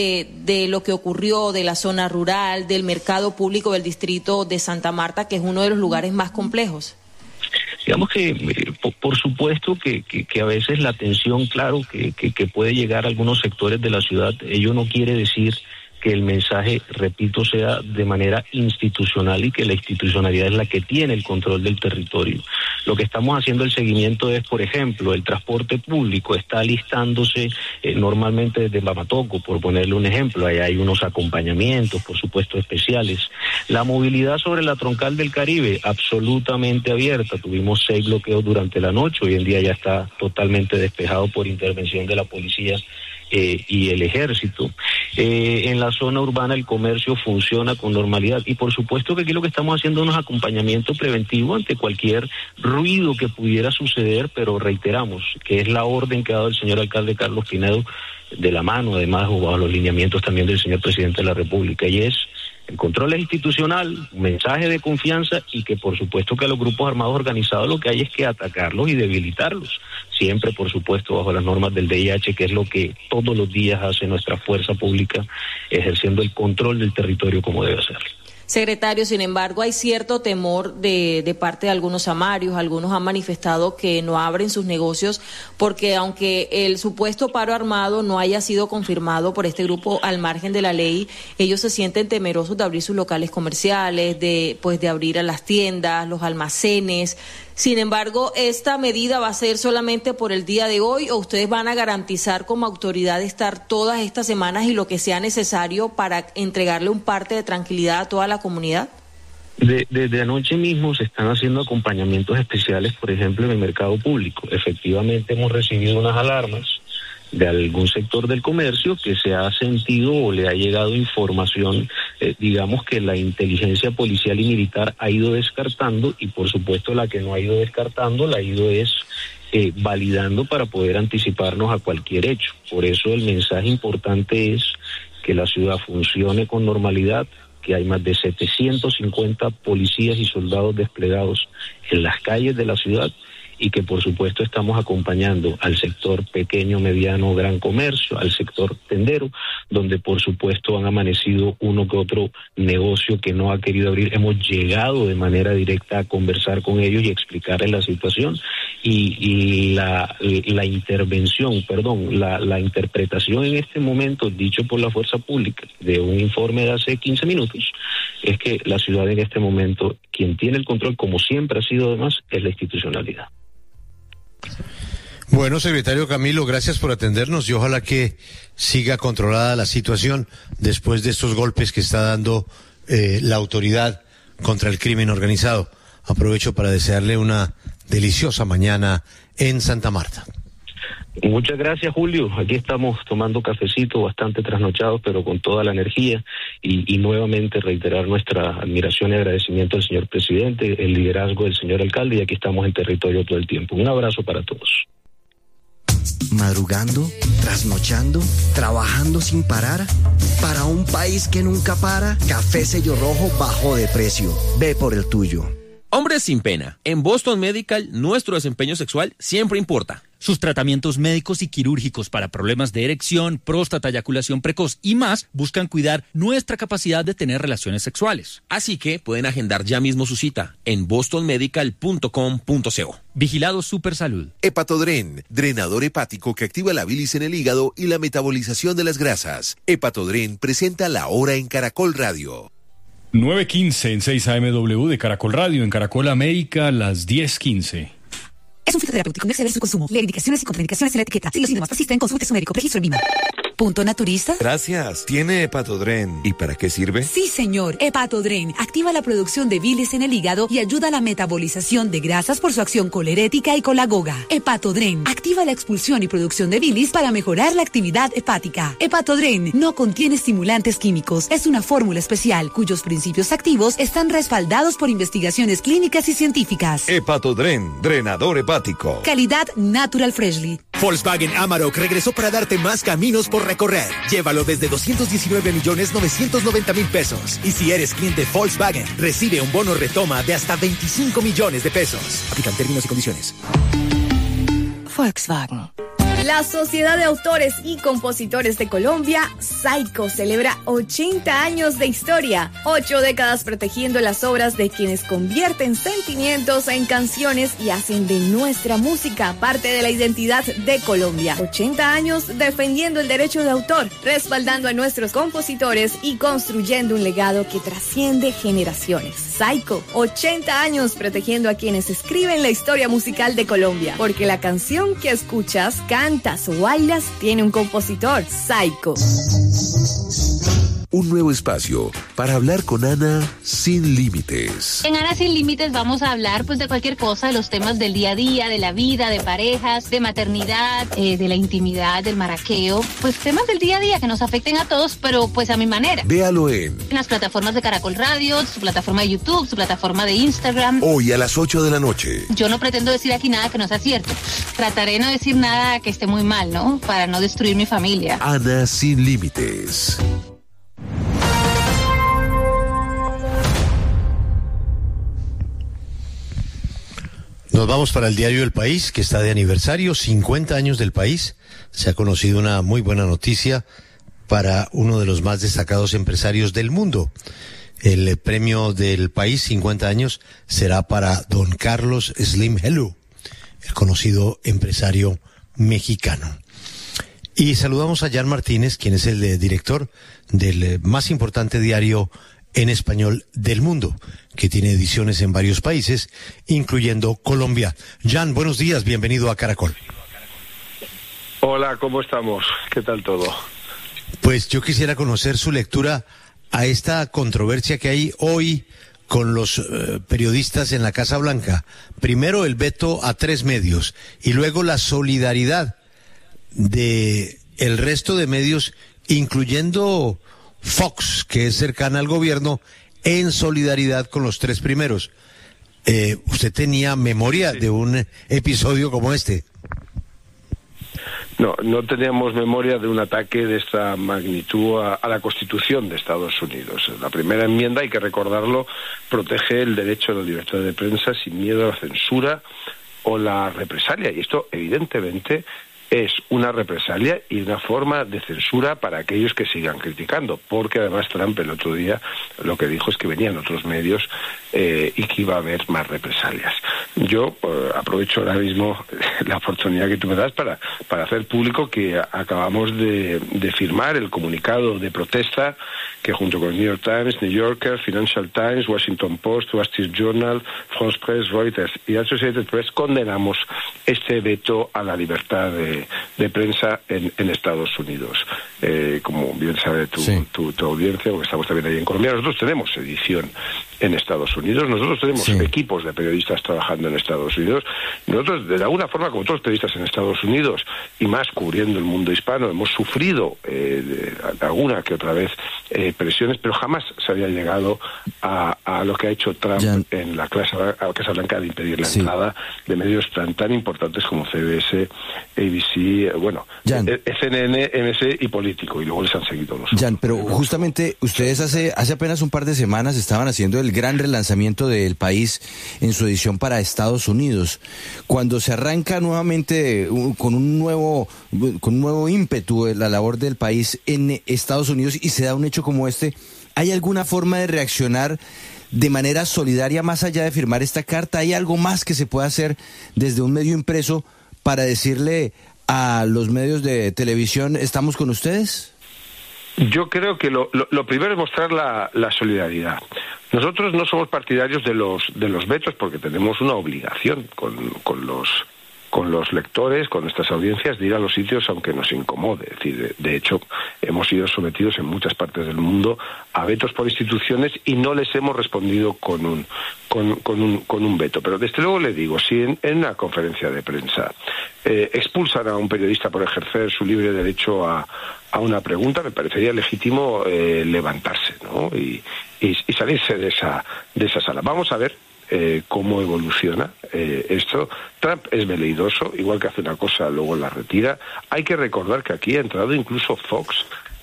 de lo que ocurrió, de la zona rural, del mercado público del distrito de Santa Marta, que es uno de los lugares más complejos? Digamos que por supuesto que a veces la tensión, claro, que puede llegar a algunos sectores de la ciudad, ello no quiere decir que el mensaje, repito, sea de manera institucional y que la institucionalidad es la que tiene el control del territorio. Lo que estamos haciendo el seguimiento es, por ejemplo, el transporte público está alistándose normalmente desde Mamatoco, por ponerle un ejemplo, ahí hay unos acompañamientos, por supuesto, especiales. La movilidad sobre la Troncal del Caribe, absolutamente abierta, tuvimos 6 bloqueos durante la noche, hoy en día ya está totalmente despejado por intervención de la policía y el ejército. En la zona urbana el comercio funciona con normalidad y por supuesto que aquí lo que estamos haciendo es un acompañamiento preventivo ante cualquier ruido que pudiera suceder, pero reiteramos que es la orden que ha dado el señor alcalde Carlos Pinedo, de la mano además o bajo los lineamientos también del señor presidente de la República, y es el control es institucional, un mensaje de confianza y que por supuesto que a los grupos armados organizados lo que hay es que atacarlos y debilitarlos, siempre por supuesto bajo las normas del DIH, que es lo que todos los días hace nuestra fuerza pública, ejerciendo el control del territorio como debe ser. Secretario, sin embargo, hay cierto temor de parte de algunos samarios. Algunos han manifestado que no abren sus negocios porque aunque el supuesto paro armado no haya sido confirmado por este grupo al margen de la ley, ellos se sienten temerosos de abrir sus locales comerciales, de abrir a las tiendas, los almacenes. Sin embargo, ¿esta medida va a ser solamente por el día de hoy o ustedes van a garantizar como autoridad estar todas estas semanas y lo que sea necesario para entregarle un parte de tranquilidad a toda la comunidad? Desde anoche mismo se están haciendo acompañamientos especiales, por ejemplo, en el mercado público. Efectivamente hemos recibido unas alarmas de algún sector del comercio que se ha sentido o le ha llegado información, digamos que la inteligencia policial y militar ha ido descartando, y por supuesto la que no ha ido descartando la ha ido validando para poder anticiparnos a cualquier hecho. Por eso el mensaje importante es que la ciudad funcione con normalidad, que hay más de 750 policías y soldados desplegados en las calles de la ciudad, y que por supuesto estamos acompañando al sector pequeño, mediano, gran comercio, al sector tendero, donde por supuesto han amanecido uno que otro negocio que no ha querido abrir. Hemos llegado de manera directa a conversar con ellos y explicarles la situación y la interpretación en este momento, dicho por la fuerza pública, de un informe de hace 15 minutos, es que la ciudad en este momento, quien tiene el control, como siempre ha sido además, es la institucionalidad. Bueno, secretario Camilo, gracias por atendernos y ojalá que siga controlada la situación después de estos golpes que está dando la autoridad contra el crimen organizado. Aprovecho para desearle una deliciosa mañana en Santa Marta. Muchas gracias, Julio. Aquí estamos tomando cafecito, bastante trasnochados, pero con toda la energía y nuevamente reiterar nuestra admiración y agradecimiento al señor presidente, el liderazgo del señor alcalde, y aquí estamos en territorio todo el tiempo. Un abrazo para todos. Madrugando, trasnochando, trabajando sin parar. Para un país que nunca para, Café Sello Rojo bajó de precio. Ve por el tuyo. Hombres sin pena. En Boston Medical, nuestro desempeño sexual siempre importa. Sus tratamientos médicos y quirúrgicos para problemas de erección, próstata, eyaculación precoz y más buscan cuidar nuestra capacidad de tener relaciones sexuales. Así que pueden agendar ya mismo su cita en bostonmedical.com.co. Vigilado Supersalud. Hepatodren, drenador hepático que activa la bilis en el hígado y la metabolización de las grasas. Hepatodren presenta La Hora en Caracol Radio. 9:15 en 6 AMW de Caracol Radio, en Caracol América, las 10:15. Es un fitoterapéutico, no exceder su consumo. Lee indicaciones y contraindicaciones en la etiqueta. Si los síntomas persisten, consulte a su médico. Registro en Lima. ¿Punto naturista? Gracias. ¿Tiene Hepatodren? ¿Y para qué sirve? Sí, señor. Hepatodren activa la producción de bilis en el hígado y ayuda a la metabolización de grasas por su acción colerética y colagoga. Hepatodren activa la expulsión y producción de bilis para mejorar la actividad hepática. Hepatodren no contiene estimulantes químicos. Es una fórmula especial cuyos principios activos están respaldados por investigaciones clínicas y científicas. Hepatodren, drenador hepático. Calidad Natural Freshly. Volkswagen Amarok regresó para darte más caminos por recorrer. Llévalo desde 219.990.000 pesos. Y si eres cliente Volkswagen, recibe un bono retoma de hasta 25 millones de pesos. Aplican términos y condiciones. Volkswagen. La Sociedad de Autores y Compositores de Colombia, SAICO, celebra 80 años de historia, 8 décadas protegiendo las obras de quienes convierten sentimientos en canciones y hacen de nuestra música parte de la identidad de Colombia. 80 años defendiendo el derecho de autor, respaldando a nuestros compositores y construyendo un legado que trasciende generaciones. SAICO, 80 años protegiendo a quienes escriben la historia musical de Colombia, porque la canción que escuchas, cantas o bailas tiene un compositor. SAICO. Un nuevo espacio para hablar con Ana sin límites. En Ana Sin Límites vamos a hablar pues de cualquier cosa, de los temas del día a día, de la vida, de parejas, de maternidad, de la intimidad, del maraqueo, pues temas del día a día que nos afecten a todos, pero pues a mi manera. Véalo en las plataformas de Caracol Radio, su plataforma de YouTube, su plataforma de Instagram. Hoy a las 8 de la noche. Yo no pretendo decir aquí nada que no sea cierto. Trataré de no decir nada que esté muy mal, ¿no? Para no destruir mi familia. Ana Sin Límites. Nos vamos para el diario El País, que está de aniversario, 50 años del país. Se ha conocido una muy buena noticia para uno de los más destacados empresarios del mundo. El premio del país, 50 años, será para don Carlos Slim Helú, el conocido empresario mexicano. Y saludamos a Jan Martínez, quien es el director del más importante diario en español del mundo, que tiene ediciones en varios países, incluyendo Colombia. Jan, buenos días, bienvenido a Caracol. Hola, ¿cómo estamos? ¿Qué tal todo? Pues yo quisiera conocer su lectura a esta controversia que hay hoy con los periodistas en la Casa Blanca. Primero el veto a 3 medios y luego la solidaridad de el resto de medios, incluyendo Fox, que es cercana al gobierno, en solidaridad con los 3 primeros. ¿Usted tenía memoria de un episodio como este? No teníamos memoria de un ataque de esta magnitud a la Constitución de Estados Unidos. La primera enmienda, hay que recordarlo, protege el derecho a la libertad de prensa sin miedo a la censura o la represalia. Y esto, evidentemente, es una represalia y una forma de censura para aquellos que sigan criticando, porque además Trump el otro día lo que dijo es que venían otros medios y que iba a haber más represalias. Yo aprovecho ahora mismo la oportunidad que tú me das para hacer público que acabamos de firmar el comunicado de protesta que junto con el New York Times, New Yorker, Financial Times, Washington Post, Wall Street Journal, France Press, Reuters y Associated Press condenamos este veto a la libertad de prensa en Estados Unidos. Como bien sabe tu audiencia, porque estamos también ahí en Colombia, nosotros tenemos edición en Estados Unidos, nosotros tenemos equipos de periodistas trabajando en Estados Unidos. Nosotros, de alguna forma, como todos los periodistas en Estados Unidos, y más cubriendo el mundo hispano, hemos sufrido alguna que otra vez presiones, pero jamás se había llegado a lo que ha hecho Trump en la Casa Blanca de impedir la entrada de medios tan importantes como CBS, ABC, CNN, MC y Político, y luego les han seguido los Jan, pero justamente ustedes hace apenas un par de semanas estaban haciendo el gran relanzamiento del país en su edición para Estados Unidos. Cuando se arranca nuevamente con un nuevo ímpetu la labor del país en Estados Unidos y se da un hecho como este, ¿hay alguna forma de reaccionar de manera solidaria más allá de firmar esta carta? ¿Hay algo más que se pueda hacer desde un medio impreso para decirle a los medios de televisión, estamos con ustedes? Yo creo que lo primero es mostrar la solidaridad. Nosotros no somos partidarios de los vetos porque tenemos una obligación con los lectores, con nuestras audiencias, de ir a los sitios aunque nos incomode. Es decir, de hecho, hemos sido sometidos en muchas partes del mundo a vetos por instituciones y no les hemos respondido con un veto. Pero desde luego le digo, si en una conferencia de prensa expulsan a un periodista por ejercer su libre derecho a una pregunta, me parecería legítimo levantarse, ¿no? y salirse de esa sala. Vamos a ver cómo evoluciona esto. Trump es veleidoso, igual que hace una cosa, luego la retira. Hay que recordar que aquí ha entrado incluso Fox,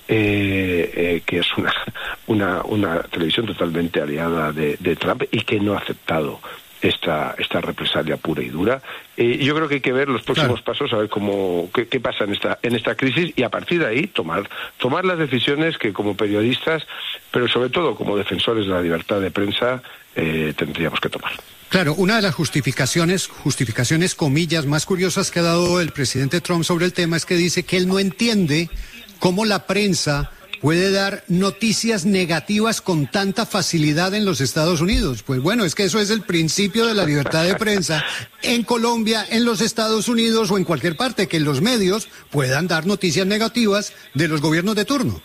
que es una televisión totalmente aliada de Trump y que no ha aceptado esta represalia pura y dura. Yo creo que hay que ver los próximos pasos, a ver qué pasa en esta crisis, y a partir de ahí tomar las decisiones que como periodistas, pero sobre todo como defensores de la libertad de prensa, tendríamos que tomar. Claro, una de las justificaciones comillas más curiosas que ha dado el presidente Trump sobre el tema es que dice que él no entiende cómo la prensa puede dar noticias negativas con tanta facilidad en los Estados Unidos. Pues bueno, es que eso es el principio de la libertad de prensa en Colombia, en los Estados Unidos o en cualquier parte, que los medios puedan dar noticias negativas de los gobiernos de turno.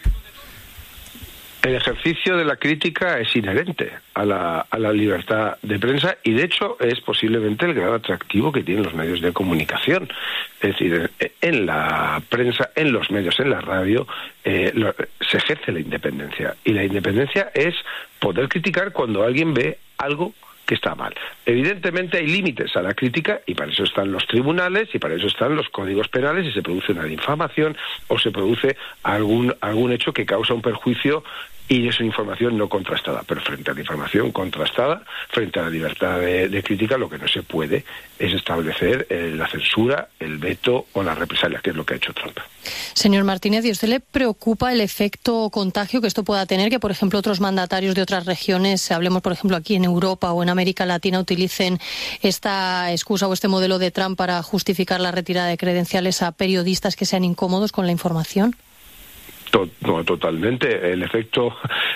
El ejercicio de la crítica es inherente a la libertad de prensa y, de hecho, es posiblemente el gran atractivo que tienen los medios de comunicación. Es decir, en la prensa, en los medios, en la radio, se ejerce la independencia. Y la independencia es poder criticar cuando alguien ve algo que está mal. Evidentemente hay límites a la crítica y para eso están los tribunales y para eso están los códigos penales si se produce una difamación o se produce algún hecho que causa un perjuicio y es una información no contrastada. Pero frente a la información contrastada, frente a la libertad de crítica, lo que no se puede es establecer la censura, el veto o la represalia, que es lo que ha hecho Trump. Señor Martínez, ¿y a usted le preocupa el efecto contagio que esto pueda tener? Que, por ejemplo, otros mandatarios de otras regiones, hablemos, por ejemplo, aquí en Europa o en América Latina, utilicen esta excusa o este modelo de Trump para justificar la retirada de credenciales a periodistas que sean incómodos con la información. No, totalmente. El efecto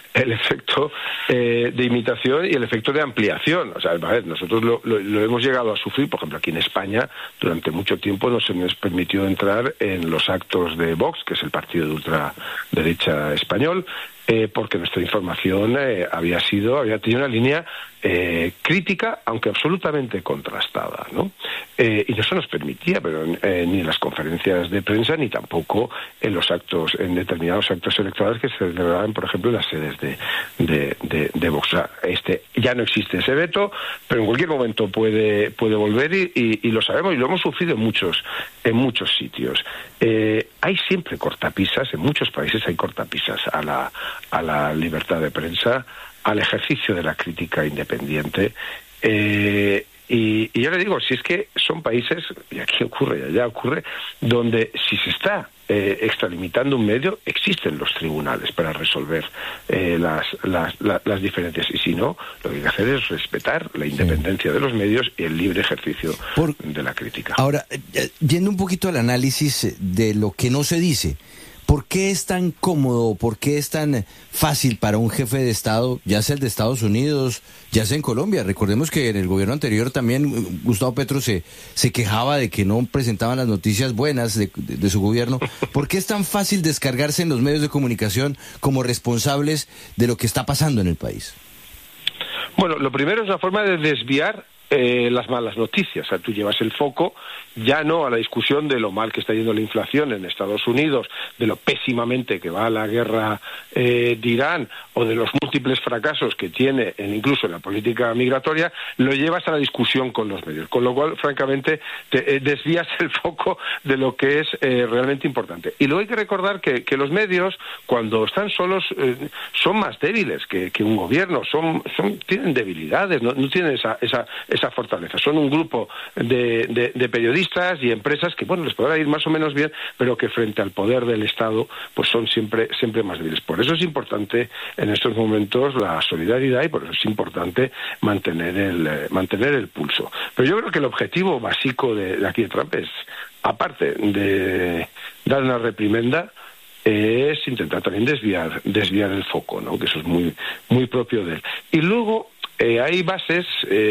de imitación y el efecto de ampliación. O sea, a ver, nosotros lo hemos llegado a sufrir, por ejemplo, aquí en España, durante mucho tiempo no se nos permitió entrar en los actos de Vox, que es el partido de ultraderecha español, porque nuestra información había tenido una línea crítica, aunque absolutamente contrastada, ¿no? Y no se nos permitía, pero ni en las conferencias de prensa ni tampoco en determinados actos electorales que se celebraban, por ejemplo, en las sedes de Vox. O sea, ya no existe ese veto, pero en cualquier momento puede volver y lo sabemos y lo hemos sufrido en muchos sitios. Hay siempre cortapisas, en muchos países hay cortapisas a la libertad de prensa, al ejercicio de la crítica independiente. Y yo le digo, si es que son países, y aquí ocurre y allá ocurre, donde si se está extralimitando un medio, existen los tribunales para resolver las diferencias. Y si no, lo que hay que hacer es respetar la independencia de los medios y el libre ejercicio de la crítica. Ahora, yendo un poquito al análisis de lo que no se dice, ¿Por qué es tan cómodo, por qué es tan fácil para un jefe de Estado, ya sea el de Estados Unidos, ya sea en Colombia? Recordemos que en el gobierno anterior también Gustavo Petro se quejaba de que no presentaban las noticias buenas de su gobierno. ¿Por qué es tan fácil descargarse en los medios de comunicación como responsables de lo que está pasando en el país? Bueno, lo primero es una forma de desviar las malas noticias. O sea, tú llevas el foco ya no a la discusión de lo mal que está yendo la inflación en Estados Unidos, de lo pésimamente que va la guerra de Irán o de los múltiples fracasos que tiene incluso en la política migratoria, lo llevas a la discusión con los medios. Con lo cual, francamente, te desvías el foco de lo que es realmente importante. Y luego hay que recordar que los medios, cuando están solos, son más débiles que un gobierno, tienen debilidades, no tienen esa fortaleza. Son un grupo de periodistas y empresas que, bueno, les podrá ir más o menos bien, pero que frente al poder del Estado, pues son siempre más débiles. Por eso es importante en estos momentos la solidaridad y por eso es importante mantener el pulso. Pero yo creo que el objetivo básico de aquí de Trump es, aparte de dar una reprimenda, es intentar también desviar el foco, ¿no? Que eso es muy propio de él. Y luego hay bases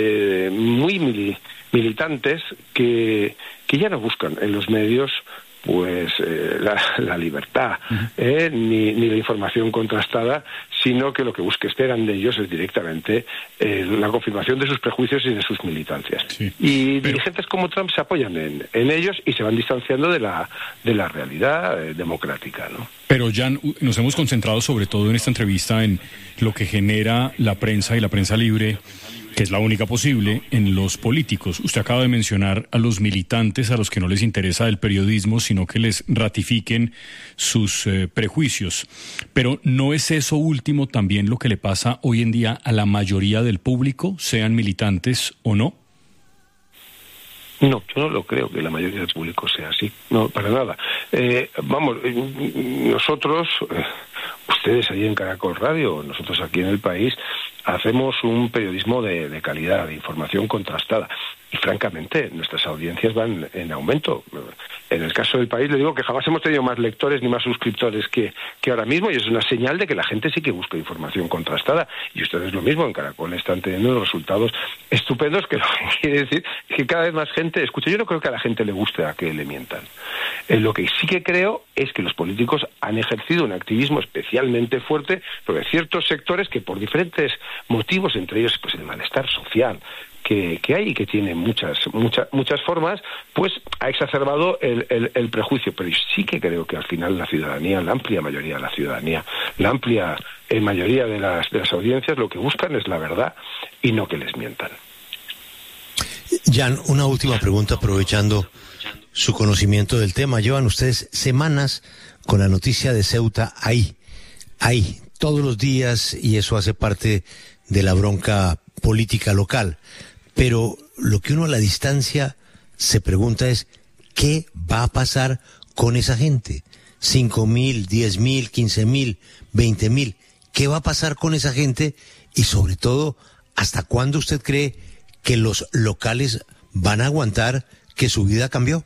muy militantes que ya no buscan en los medios pues la libertad ni la información contrastada, sino que lo que esperan de ellos es directamente la confirmación de sus prejuicios y de sus militancias. Sí, dirigentes como Trump se apoyan en ellos y se van distanciando de la realidad democrática, ¿no? Pero Jan, nos hemos concentrado sobre todo en esta entrevista en lo que genera la prensa y la prensa libre, que es la única posible, en los políticos. Usted acaba de mencionar a los militantes a los que no les interesa el periodismo, sino que les ratifiquen sus prejuicios. Pero ¿no es eso último también lo que le pasa hoy en día a la mayoría del público, sean militantes o no? No, yo no lo creo que la mayoría del público sea así, no, para nada. Nosotros, ustedes allí en Caracol Radio, nosotros aquí en el país, hacemos un periodismo de calidad, de información contrastada. Y francamente, nuestras audiencias van en aumento. En el caso del país, le digo que jamás hemos tenido más lectores ni más suscriptores que ahora mismo, y es una señal de que la gente sí que busca información contrastada. Y ustedes lo mismo, en Caracol están teniendo resultados estupendos, que lo que quiere decir que cada vez más gente escucha. Yo no creo que a la gente le guste a que le mientan. Lo que sí que creo es que los políticos han ejercido un activismo especialmente fuerte sobre ciertos sectores que por diferentes motivos, entre ellos pues el malestar social que hay y que tiene muchas formas, pues ha exacerbado el prejuicio. Pero yo sí que creo que al final la ciudadanía, la amplia mayoría de la ciudadanía, la amplia mayoría de las audiencias, lo que buscan es la verdad y no que les mientan. Jan, una última pregunta aprovechando su conocimiento del tema. Llevan ustedes semanas con la noticia de Ceuta ahí, todos los días, y eso hace parte de la bronca política local. Pero lo que uno a la distancia se pregunta es, ¿qué va a pasar con esa gente? 5.000, 10.000, 15.000, 20.000. ¿Qué va a pasar con esa gente? Y sobre todo, ¿hasta cuándo usted cree que los locales van a aguantar que su vida cambió?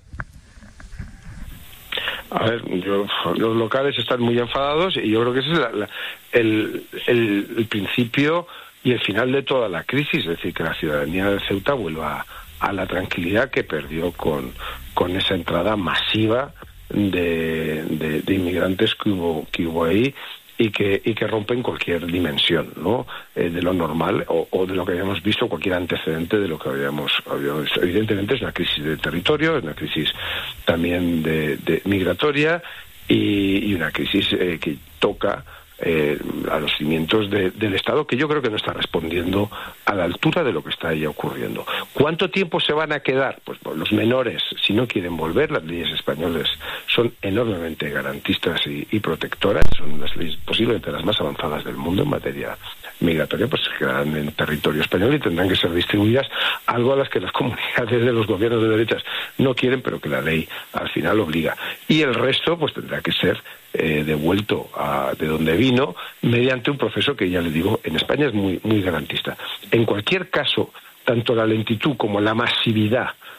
A ver, los locales están muy enfadados y yo creo que ese es el principio y el final de toda la crisis, es decir, que la ciudadanía de Ceuta vuelva a la tranquilidad que perdió con esa entrada masiva de inmigrantes que hubo ahí y que rompen cualquier dimensión, ¿no? De lo normal o de lo que habíamos visto, cualquier antecedente de lo que habíamos visto. Evidentemente es una crisis de territorio, es una crisis también de migratoria y una crisis que toca a los cimientos del Estado, que yo creo que no está respondiendo a la altura de lo que está ahí ocurriendo. ¿Cuánto tiempo se van a quedar? Pues los menores, si no quieren volver, las leyes españolas son enormemente garantistas y protectoras, son las leyes posiblemente las más avanzadas del mundo en materia migratoria, pues se quedarán en territorio español y tendrán que ser distribuidas, algo a las que las comunidades de los gobiernos de derechas no quieren, pero que la ley al final obliga. Y el resto pues tendrá que ser devuelto de donde vino mediante un proceso que, ya le digo, en España es muy garantista. En cualquier caso, tanto la lentitud como la masividad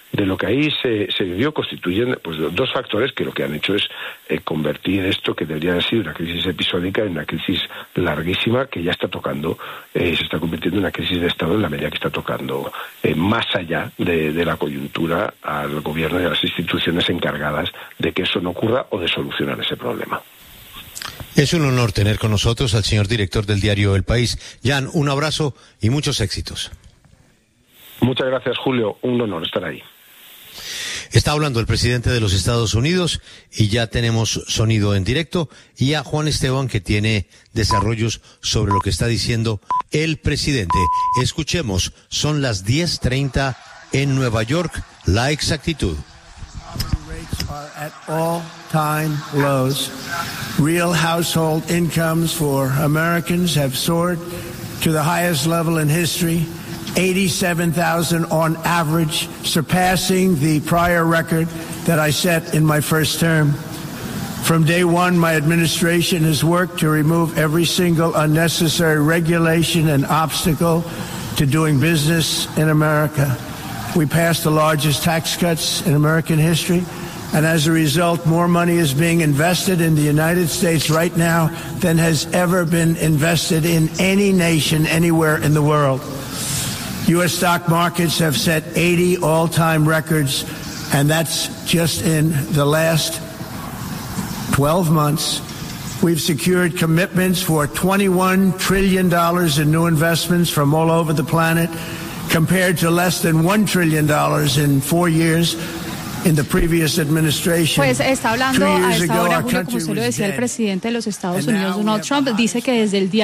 lo que ahí se vivió constituyen pues dos factores que lo que han hecho es convertir esto que debería haber sido una crisis episódica en una crisis larguísima que ya está tocando, se está convirtiendo en una crisis de Estado en la medida que está tocando más allá de la coyuntura al gobierno y a las instituciones encargadas de que eso no ocurra o de solucionar ese problema. Es un honor tener con nosotros al señor director del diario El País. Jan, un abrazo y muchos éxitos. Muchas gracias, Julio. Un honor estar ahí. Está hablando el presidente de los Estados Unidos y ya tenemos sonido en directo, y a Juan Esteban, que tiene desarrollos sobre lo que está diciendo el presidente. Escuchemos, son las 10:30 en Nueva York, la exactitud. At all-time lows. Real household incomes for Americans have soared to the highest level in history, $87,000 on average, surpassing the prior record that I set in my first term. From day one, my administration has worked to remove every single unnecessary regulation and obstacle to doing business in America. We passed the largest tax cuts in American history, and as a result, more money is being invested in the United States right now than has ever been invested in any nation anywhere in the world. U.S. stock markets have set 80 all-time records, and that's just in the last 12 months. We've secured commitments for $21 trillion in new investments from all over the planet, compared to less than $1 trillion in 4 years in the previous administration. Pues está hablando a esta hora, Julio, como se lo decía el presidente de los Estados Unidos, Donald Trump, dice que desde el día